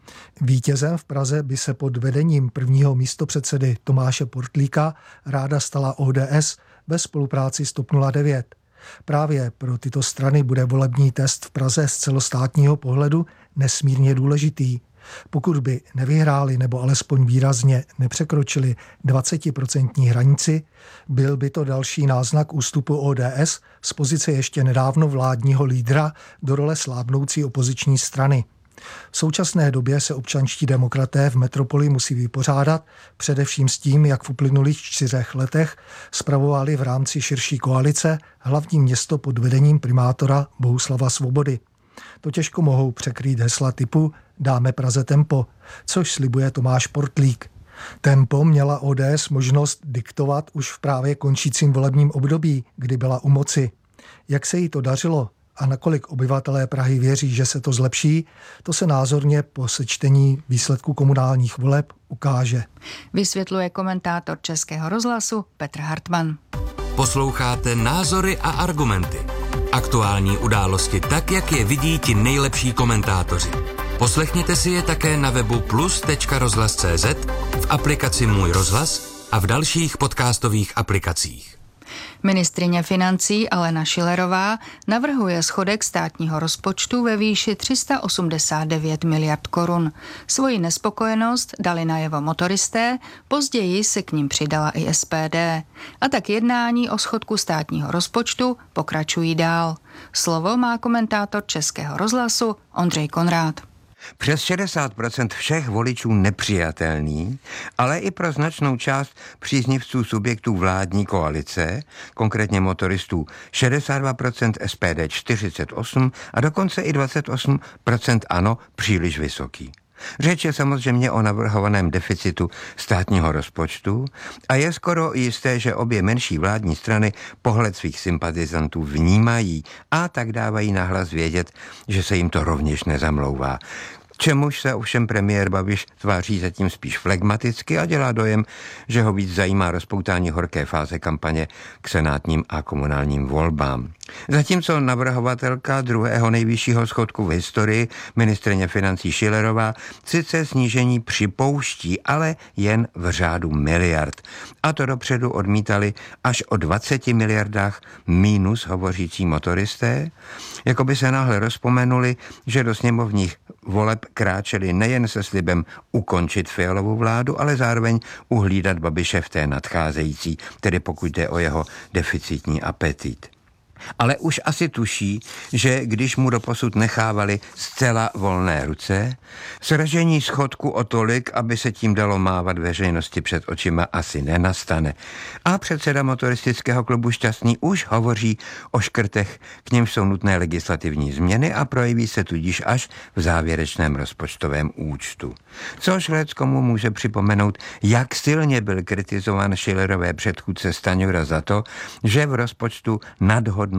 Vítězem v Praze by se pod vedením prvního místopředsedy Tomáše Portlíka ráda stala O D S ve spolupráci s T O P nula devět. Právě pro tyto strany bude volební test v Praze z celostátního pohledu nesmírně důležitý. Pokud by nevyhráli nebo alespoň výrazně nepřekročili dvacetiprocentní hranici, byl by to další náznak ústupu O D S z pozice ještě nedávno vládního lídra do role slábnoucí opoziční strany. V současné době se občanští demokraté v metropoli musí vypořádat především s tím, jak v uplynulých čtyřech letech spravovali v rámci širší koalice hlavní město pod vedením primátora Bohuslava Svobody. To těžko mohou překrýt hesla typu dáme Praze tempo, což slibuje Tomáš Portlík. Tempo měla O D S možnost diktovat už v právě končícím volebním období, kdy byla u moci. Jak se jí to dařilo a nakolik obyvatelé Prahy věří, že se to zlepší, to se názorně po sečtení výsledků komunálních voleb ukáže. Vysvětluje komentátor Českého rozhlasu Petr Hartmann. Posloucháte Názory a argumenty. Aktuální události tak, jak je vidí ti nejlepší komentátoři. Poslechněte si je také na webu plus tečka rozhlas tečka cé zet, v aplikaci Můj rozhlas a v dalších podcastových aplikacích. Ministryně financí Alena Schillerová navrhuje schodek státního rozpočtu ve výši tři sta osmdesát devět miliard korun. Svoji nespokojenost dali najevo motoristé, později se k nim přidala i S P D. A tak jednání o schodku státního rozpočtu pokračují dál. Slovo má komentátor Českého rozhlasu Ondřej Konrád. Přes šedesát procent všech voličů nepřijatelný, ale i pro značnou část příznivců subjektů vládní koalice, konkrétně motoristů šedesát dva procent, S P D čtyřicet osm procent a dokonce i dvacet osm procent ANO příliš vysoký. Řeč je samozřejmě o navrhovaném deficitu státního rozpočtu a je skoro jisté, že obě menší vládní strany pohled svých sympatizantů vnímají a tak dávají nahlas vědět, že se jim to rovněž nezamlouvá. Čemuž se ovšem premiér Babiš tváří zatím spíš flegmaticky a dělá dojem, že ho víc zajímá rozpoutání horké fáze kampaně k senátním a komunálním volbám. Zatímco navrhovatelka druhého nejvyššího schodku v historii, ministryně financí Schillerová, sice snížení připouští, ale jen v řádu miliard. A to dopředu odmítali až o dvaceti miliardách mínus hovořící motoristé, jako by se náhle rozpomenuli, že do sněmovních voleb kráčeli nejen se slibem ukončit Fialovu vládu, ale zároveň uhlídat Babiše v té nadcházející, tedy pokud jde o jeho deficitní apetit. Ale už asi tuší, že když mu doposud nechávali zcela volné ruce, sražení schodku o tolik, aby se tím dalo mávat veřejnosti před očima, asi nenastane. A předseda motoristického klubu Šťastný už hovoří o škrtech, k němž jsou nutné legislativní změny a projeví se tudíž až v závěrečném rozpočtovém účtu. Což leckomu může připomenout, jak silně byl kritizován Schillerové předchůdce Stanjura za to, že v rozpočtu nadhodnocuje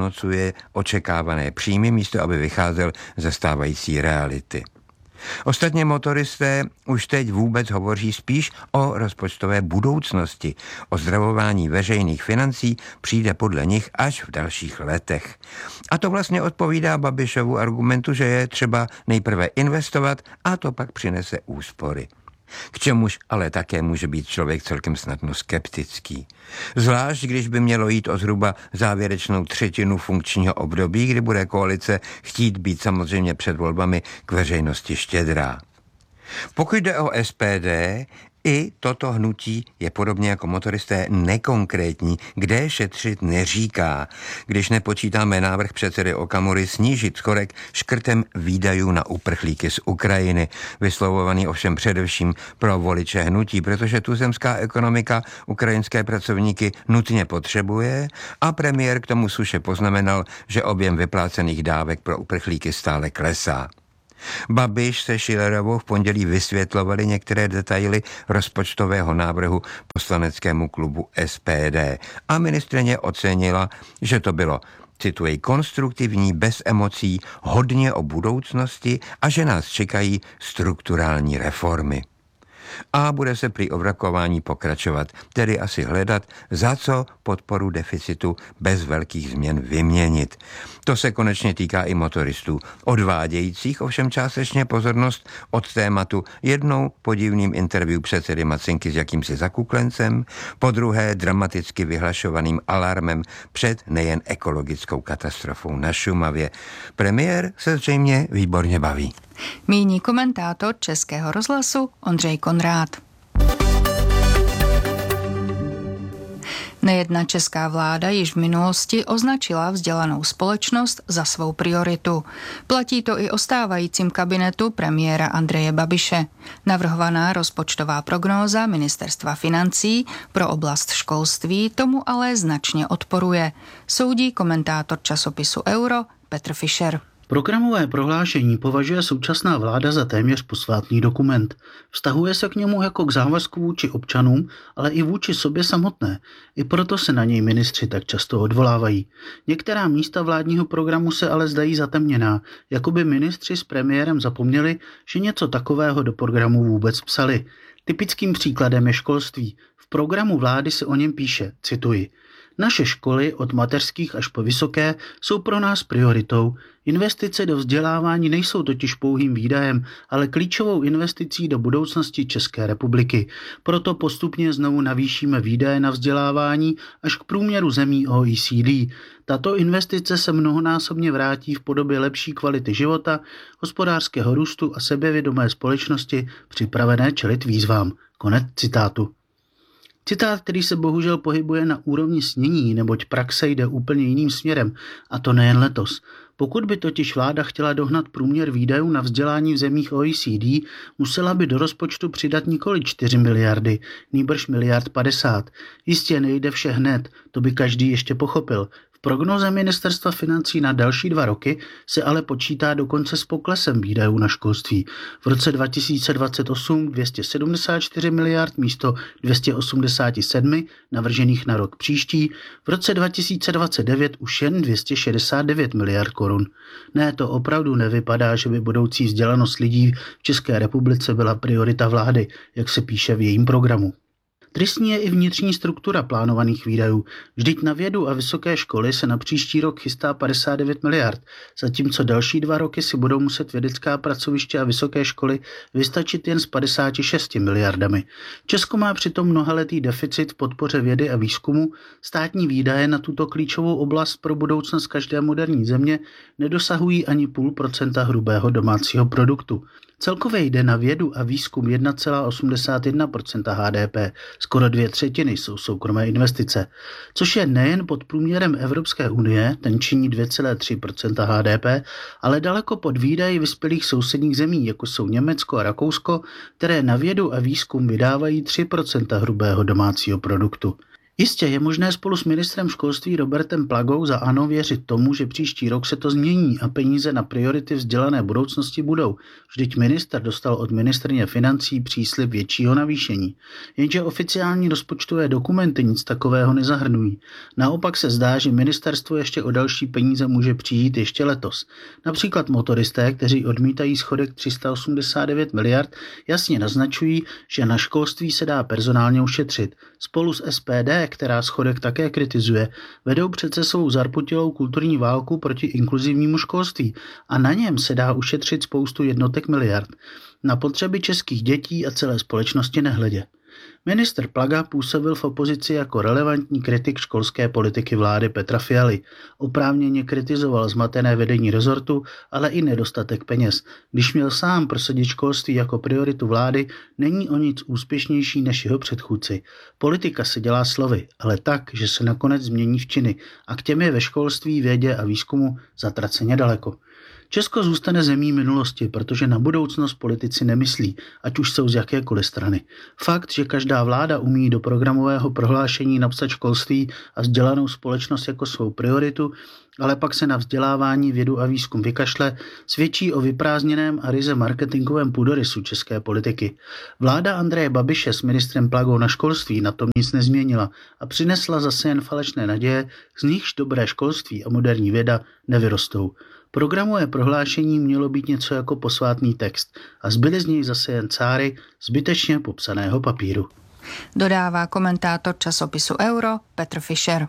očekávané příjmy, místo aby vycházel ze stávající reality. Ostatně motoristé už teď vůbec hovoří spíš o rozpočtové budoucnosti. Ozdravování veřejných financí přijde podle nich až v dalších letech. A to vlastně odpovídá Babišovu argumentu, že je třeba nejprve investovat a to pak přinese úspory. K čemuž ale také může být člověk celkem snadno skeptický. Zvlášť, když by mělo jít o zhruba závěrečnou třetinu funkčního období, kdy bude koalice chtít být samozřejmě před volbami k veřejnosti štědrá. Pokud jde o S P D, I toto hnutí je podobně jako motoristé nekonkrétní, kde šetřit neříká, když nepočítáme návrh předsedy Okamury snížit schodek škrtem výdajů na uprchlíky z Ukrajiny, vyslovovaný ovšem především pro voliče hnutí, protože tuzemská ekonomika ukrajinské pracovníky nutně potřebuje a premiér k tomu suše poznamenal, že objem vyplácených dávek pro uprchlíky stále klesá. Babiš se Schillerovou v pondělí vysvětlovali některé detaily rozpočtového návrhu poslaneckému klubu S P D a ministryně ocenila, že to bylo, cituji, konstruktivní, bez emocí, hodně o budoucnosti a že nás čekají strukturální reformy. A bude se při ovrakování pokračovat, tedy asi hledat, za co podporu deficitu bez velkých změn vyměnit. To se konečně týká i motoristů, odvádějících ovšem částečně pozornost od tématu jednou podivným interview předsedy Macinky s jakýmsi zakuklencem, po druhé dramaticky vyhlašovaným alarmem před nejen ekologickou katastrofou na Šumavě. Premiér se zřejmě výborně baví. Míní komentátor Českého rozhlasu Ondřej Konrád. Nejedna česká vláda již v minulosti označila vzdělanou společnost za svou prioritu. Platí to i o stávajícím kabinetu premiéra Andreje Babiše. Navrhovaná rozpočtová prognóza Ministerstva financí pro oblast školství tomu ale značně odporuje, soudí komentátor časopisu Euro Petr Fischer. Programové prohlášení považuje současná vláda za téměř posvátný dokument. Vztahuje se k němu jako k závazku vůči občanům, ale i vůči sobě samotné. I proto se na něj ministři tak často odvolávají. Některá místa vládního programu se ale zdají zatemněná, jako by ministři s premiérem zapomněli, že něco takového do programu vůbec psali. Typickým příkladem je školství. V programu vlády se o něm píše, cituji, naše školy od mateřských až po vysoké jsou pro nás prioritou. Investice do vzdělávání nejsou totiž pouhým výdajem, ale klíčovou investicí do budoucnosti České republiky. Proto postupně znovu navýšíme výdaje na vzdělávání až k průměru zemí O E C D. Tato investice se mnohonásobně vrátí v podobě lepší kvality života, hospodářského růstu a sebevědomé společnosti připravené čelit výzvám. Konec citátu. Citát, který se bohužel pohybuje na úrovni snění, neboť praxe jde úplně jiným směrem, a to nejen letos. Pokud by totiž vláda chtěla dohnat průměr výdajů na vzdělání v zemích O E C D, musela by do rozpočtu přidat nikoli čtyři miliardy, nýbrž miliard padesát. Jistě nejde vše hned, to by každý ještě pochopil. V prognoze Ministerstva financí na další dva roky se ale počítá dokonce s poklesem výdajů na školství. V roce dva tisíce dvacet osm dvě stě sedmdesát čtyři miliard místo dvě stě osmdesát sedm navržených na rok příští, v roce dva tisíce dvacet devět už jen dvě stě šedesát devět miliard korun. Ne, to opravdu nevypadá, že by budoucí vzdělanost lidí v České republice byla priorita vlády, jak se píše v jejím programu. Tristní je i vnitřní struktura plánovaných výdajů. Vždyť na vědu a vysoké školy se na příští rok chystá padesát devět miliard, zatímco další dva roky si budou muset vědecká pracoviště a vysoké školy vystačit jen s padesáti šesti miliardami. Česko má přitom mnohaletý deficit v podpoře vědy a výzkumu, státní výdaje na tuto klíčovou oblast pro budoucnost každé moderní země nedosahují ani půl procenta hrubého domácího produktu. Celkově jde na vědu a výzkum jedna celá osmdesát jedna procenta H D P, skoro dvě třetiny jsou soukromé investice, což je nejen pod průměrem Evropské unie, ten činí dvě celá tři procenta H D P, ale daleko pod výdaji vyspělých sousedních zemí, jako jsou Německo a Rakousko, které na vědu a výzkum vydávají tři procenta hrubého domácího produktu. Jistě je možné spolu s ministrem školství Robertem Plagou za ANO věřit tomu, že příští rok se to změní a peníze na priority vzdělané budoucnosti budou. Vždyť minister dostal od ministryně financí příslib většího navýšení. Jenže oficiální rozpočtové dokumenty nic takového nezahrnují. Naopak se zdá, že ministerstvo ještě o další peníze může přijít ještě letos. Například motoristé, kteří odmítají schodek tři sta osmdesát devět miliard, jasně naznačují, že na školství se dá personálně ušetřit. Spolu s S P D, která schodek také kritizuje, vedou přece svou zarputilou kulturní válku proti inkluzivnímu školství a na něm se dá ušetřit spoustu jednotek miliard. Na potřeby českých dětí a celé společnosti nehledě. Ministr Plaga působil v opozici jako relevantní kritik školské politiky vlády Petra Fialy. Oprávněně kritizoval zmatené vedení rezortu, ale i nedostatek peněz. Když měl sám prosadit školství jako prioritu vlády, není o nic úspěšnější než jeho předchůdci. Politika se dělá slovy, ale tak, že se nakonec změní v činy a k těm je ve školství, vědě a výzkumu zatraceně daleko. Česko zůstane zemí minulosti, protože na budoucnost politici nemyslí, ať už jsou z jakékoliv strany. Fakt, že každá vláda umí do programového prohlášení napsat školství a vzdělanou společnost jako svou prioritu, ale pak se na vzdělávání, vědu a výzkum vykašle, svědčí o vyprázdněném a ryze marketingovém půdorysu české politiky. Vláda Andreje Babiše s ministrem Plagou na školství na tom nic nezměnila a přinesla zase jen falešné naděje, z nichž dobré školství a moderní věda nevyrostou. Programové prohlášení mělo být něco jako posvátný text a zbyly z něj zase jen cáry zbytečně popsaného papíru. Dodává komentátor časopisu Euro Petr Fischer.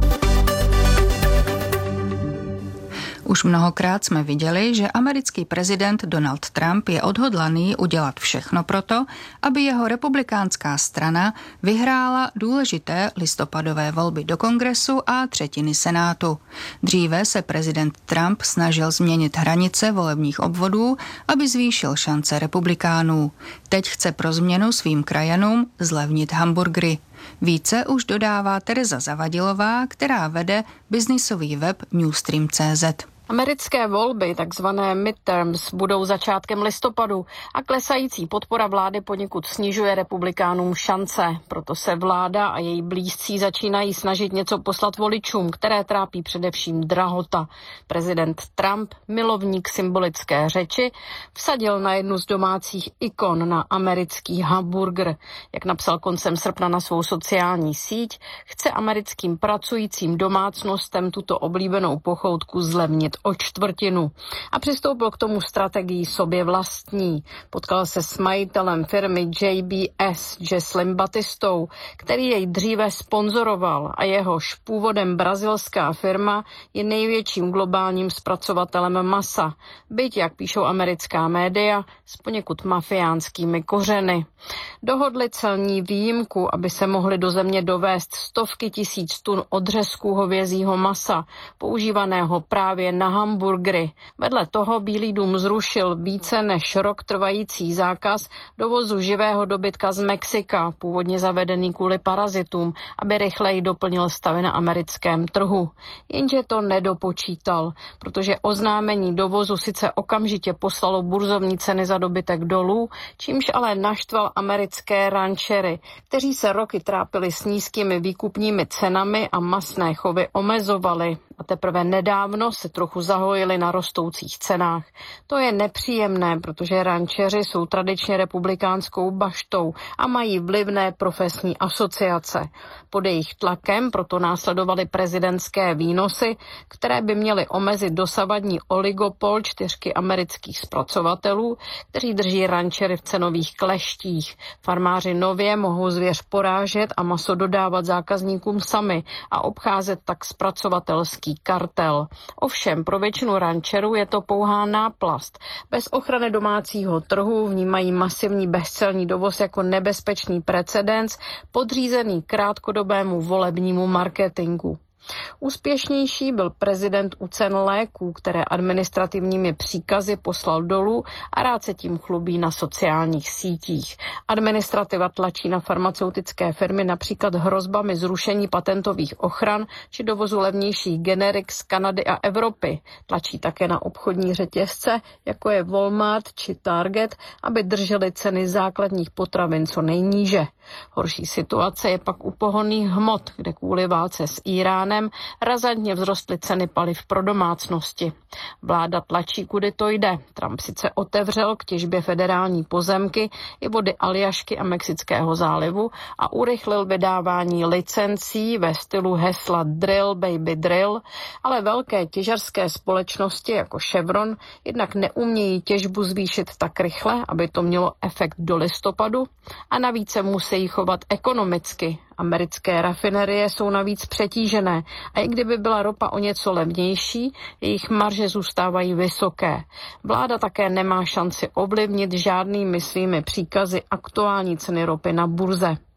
Už mnohokrát jsme viděli, že americký prezident Donald Trump je odhodlaný udělat všechno proto, aby jeho republikánská strana vyhrála důležité listopadové volby do Kongresu a třetiny Senátu. Dříve se prezident Trump snažil změnit hranice volebních obvodů, aby zvýšil šance republikánů. Teď chce pro změnu svým krajanům zlevnit hamburgery. Více už dodává Tereza Zavadilová, která vede biznisový web Newstream tečka cé zet. Americké volby, takzvané midterms, budou začátkem listopadu a klesající podpora vlády poněkud snižuje republikánům šance. Proto se vláda a její blízcí začínají snažit něco poslat voličům, které trápí především drahota. Prezident Trump, milovník symbolické řeči, vsadil na jednu z domácích ikon, na americký hamburger. Jak napsal koncem srpna na svou sociální síť, chce americkým pracujícím domácnostem tuto oblíbenou pochoutku zlevnit o čtvrtinu a přistoupil k tomu strategii sobě vlastní. Potkal se s majitelem firmy J B S, Jesslym Batistou, který jej dříve sponzoroval a jehož původem brazilská firma je největším globálním zpracovatelem masa, byť, jak píšou americká média, s poněkud mafiánskými kořeny. Dohodli celní výjimku, aby se mohly do země dovést stovky tisíc tun odřezků hovězího masa, používaného právě na hamburgery. Vedle toho Bílý dům zrušil více než rok trvající zákaz dovozu živého dobytka z Mexika, původně zavedený kvůli parazitům, aby rychleji doplnil stavy na americkém trhu. Jenže to nedopočítal, protože oznámení dovozu sice okamžitě poslalo burzovní ceny za dobytek dolů, čímž ale naštval americké rančery, kteří se roky trápili s nízkými výkupními cenami a masné chovy omezovali. A teprve nedávno se trochu zahojili na rostoucích cenách. To je nepříjemné, protože rančeři jsou tradičně republikánskou baštou a mají vlivné profesní asociace. Pod jejich tlakem proto následovaly prezidentské výnosy, které by měly omezit dosavadní oligopol čtyřky amerických zpracovatelů, kteří drží rančery v cenových kleštích. Farmáři nově mohou zvěř porážet a maso dodávat zákazníkům sami a obcházet tak zpracovatelský kartel. Ovšem pro většinu rančerů je to pouhá náplast. Bez ochrany domácího trhu vnímají masivní bezcelní dovoz jako nebezpečný precedens podřízený krátkodobému volebnímu marketingu. Úspěšnější byl prezident u cen léků, které administrativními příkazy poslal dolů a rád se tím chlubí na sociálních sítích. Administrativa tlačí na farmaceutické firmy například hrozbami zrušení patentových ochran či dovozu levnějších generik z Kanady a Evropy. Tlačí také na obchodní řetězce, jako je Walmart či Target, aby držely ceny základních potravin co nejníže. Horší situace je pak u pohonných hmot, kde kvůli válce s Íránem razantně vzrostly ceny paliv pro domácnosti. Vláda tlačí, kudy to jde. Trump sice otevřel k těžbě federální pozemky i vody Aljašky a Mexického zálivu a urychlil vydávání licencí ve stylu hesla Drill Baby Drill, ale velké těžařské společnosti jako Chevron jednak neumějí těžbu zvýšit tak rychle, aby to mělo efekt do listopadu, a navíc se musí chovat ekonomicky. Americké rafinerie jsou navíc přetížené a i kdyby byla ropa o něco levnější, jejich marže zůstávají vysoké. Vláda také nemá šanci ovlivnit žádnými svými příkazy aktuální ceny ropy na burze.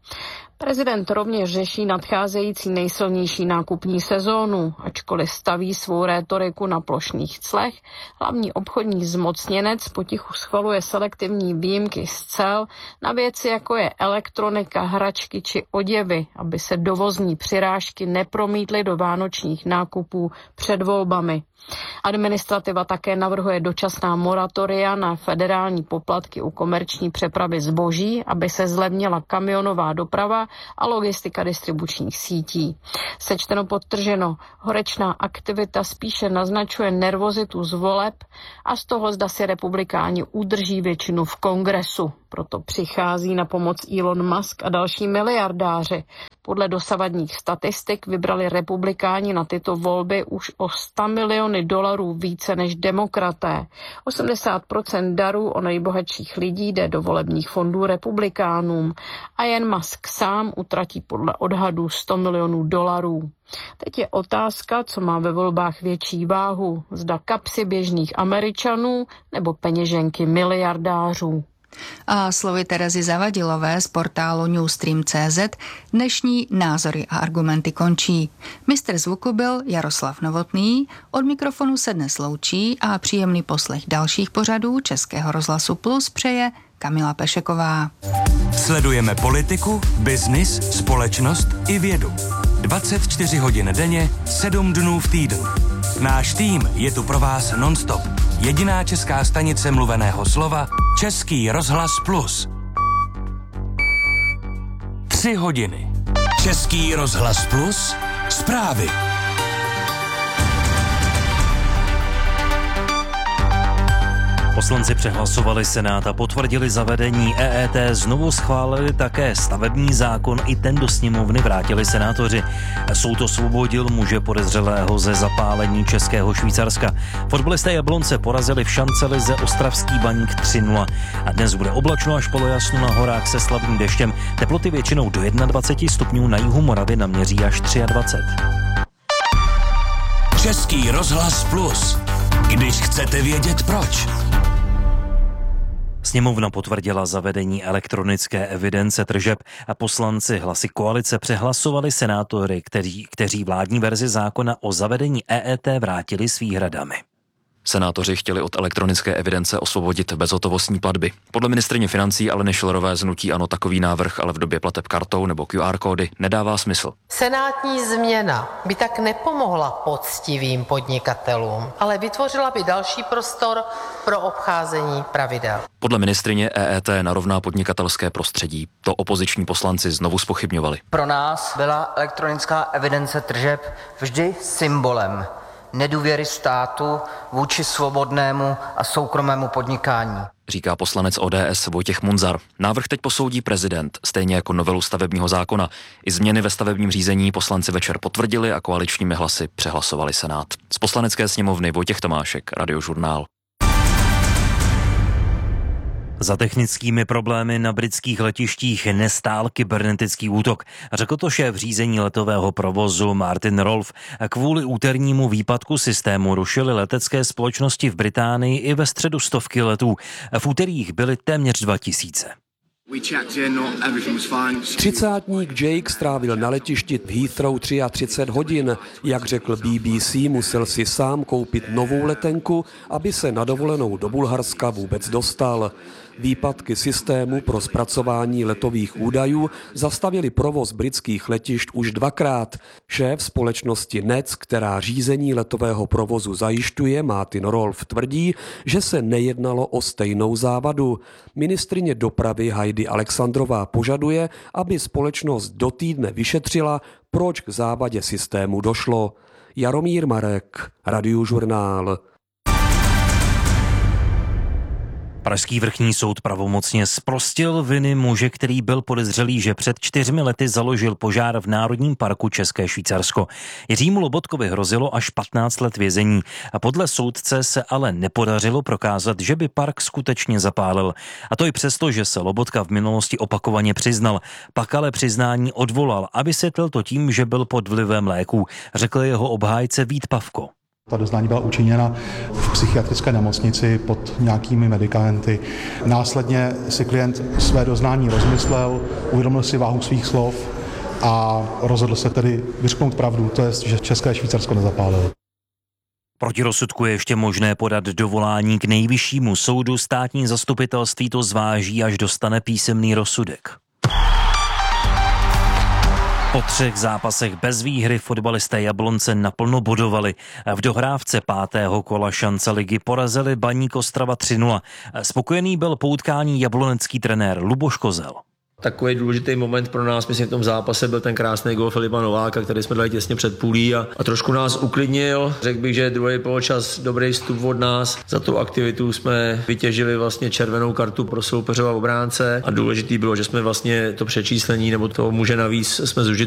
Prezident rovněž řeší nadcházející nejsilnější nákupní sezónu, ačkoliv staví svou rétoriku na plošných clech. Hlavní obchodní zmocněnec potichu schvaluje selektivní výjimky z cel na věci, jako je elektronika, hračky či oděvy, aby se dovozní přirážky nepromítly do vánočních nákupů před volbami. Administrativa také navrhuje dočasná moratoria na federální poplatky u komerční přepravy zboží, aby se zlevnila kamionová doprava a logistika distribučních sítí. Sečteno podtrženo, horečná aktivita spíše naznačuje nervozitu z voleb a z toho, zda si republikáni udrží většinu v kongresu. Proto přichází na pomoc Elon Musk a další miliardáři. Podle dosavadních statistik vybrali republikáni na tyto volby už o sto miliony dolarů více než demokraté. osmdesát procent darů o nejbohatších lidí jde do volebních fondů republikánům a jen Musk sám utratí podle odhadů sto milionů dolarů. Teď je otázka, co má ve volbách větší váhu, zda kapsy běžných Američanů nebo peněženky miliardářů. A slovy Terezy Zavadilové z portálu Newstream tečka cé zet dnešní názory a argumenty končí. Mistr zvuku byl Jaroslav Novotný, od mikrofonu se dnes loučí a příjemný poslech dalších pořadů Českého rozhlasu Plus přeje Kamila Pešeková. Sledujeme politiku, biznis, společnost i vědu. dvacet čtyři hodin denně, sedm dnů v týdnu. Náš tým je tu pro vás non-stop. Jediná česká stanice mluveného slova Český rozhlas Plus. Tři hodiny. Český rozhlas Plus. Zprávy. Poslanci přehlasovali Senát a potvrdili zavedení E E T, znovu schválili také stavební zákon, i ten do sněmovny vrátili senátoři. Soud osvobodil muže podezřelého ze zapálení Českého Švýcarska. Fotbalisté Jablonce porazili v šancelize Ostravský Baník tři nula. A dnes bude oblačno až polojasno, na horách se slabým deštěm. Teploty většinou do dvacet jedna stupňů, na jihu Moravy naměří až dvacet tři. Český rozhlas Plus. Když chcete vědět proč. Sněmovna potvrdila zavedení elektronické evidence tržeb a poslanci hlasy koalice přehlasovali senátory, kteří, kteří vládní verzi zákona o zavedení E E T vrátili s výhradami. Senátoři chtěli od elektronické evidence osvobodit bezhotovostní platby. Podle ministryně financí Aleny Schillerové z hnutí ANO takový návrh ale v době plateb kartou nebo Q R kódy nedává smysl. Senátní změna by tak nepomohla poctivým podnikatelům, ale vytvořila by další prostor pro obcházení pravidel. Podle ministryně E E T narovná podnikatelské prostředí. To opoziční poslanci znovu zpochybňovali. Pro nás byla elektronická evidence tržeb vždy symbolem nedůvěry státu vůči svobodnému a soukromému podnikání, říká poslanec O D S Vojtěch Munzar. Návrh teď posoudí prezident, stejně jako novelu stavebního zákona. I změny ve stavebním řízení poslanci večer potvrdili a koaličními hlasy přehlasovali Senát. Z Poslanecké sněmovny Vojtěch Tomášek, Radiožurnál. Za technickými problémy na britských letištích nestál kybernetický útok, řekl to šéf řízení letového provozu Martin Rolf. Kvůli úternímu výpadku systému rušily letecké společnosti v Británii i ve středu stovky letů. V úterých byly téměř dva tisíce. Třicátník Jake strávil na letišti v Heathrow třicet tři hodin. Jak řekl B B C, musel si sám koupit novou letenku, aby se na dovolenou do Bulharska vůbec dostal. Výpadky systému pro zpracování letových údajů zastavili provoz britských letišť už dvakrát. Šéf společnosti N E C, která řízení letového provozu zajišťuje, Martin Rolf, tvrdí, že se nejednalo o stejnou závadu. Ministryně dopravy Heidi Alexandrová požaduje, aby společnost do týdne vyšetřila, proč k závadě systému došlo. Jaromír Marek, Radiožurnál. Pražský vrchní soud pravomocně zprostil viny muže, který byl podezřelý, že před čtyřmi lety založil požár v Národním parku České Švýcarsko. Jiřímu Lobotkovi hrozilo až patnáct let vězení a podle soudce se ale nepodařilo prokázat, že by park skutečně zapálil. A to i přesto, že se Lobotka v minulosti opakovaně přiznal. Pak ale přiznání odvolal a vysvětlil to tím, že byl pod vlivem léků, řekl jeho obhájce Vít Pavko. Ta doznání byla učiněna v psychiatrické nemocnici pod nějakými medikamenty. Následně si klient své doznání rozmyslel, uvědomil si váhu svých slov a rozhodl se tedy vyřknout pravdu, to je, že České Švýcarsko nezapálilo. Proti rozsudku je ještě možné podat dovolání k nejvyššímu soudu. Státní zastupitelství to zváží, až dostane písemný rozsudek. Po třech zápasech bez výhry fotbalisté Jablonce naplno bodovali. V dohrávce pátého kola šance ligy porazili Baník Ostrava tři nula. Spokojený byl po utkání jablonecký trenér Luboš Kozel. Takový důležitý moment pro nás, myslím, v tom zápase byl ten krásný gól Filipa Nováka, který jsme dali těsně před půlí a, a trošku nás uklidnil. Řekl bych, že druhý poločas dobrý vstup od nás. Za tu aktivitu jsme vytěžili vlastně červenou kartu pro soupeřova obránce a důležitý bylo, že jsme vlastně to přečíslení nebo to muže navíc jsme zužili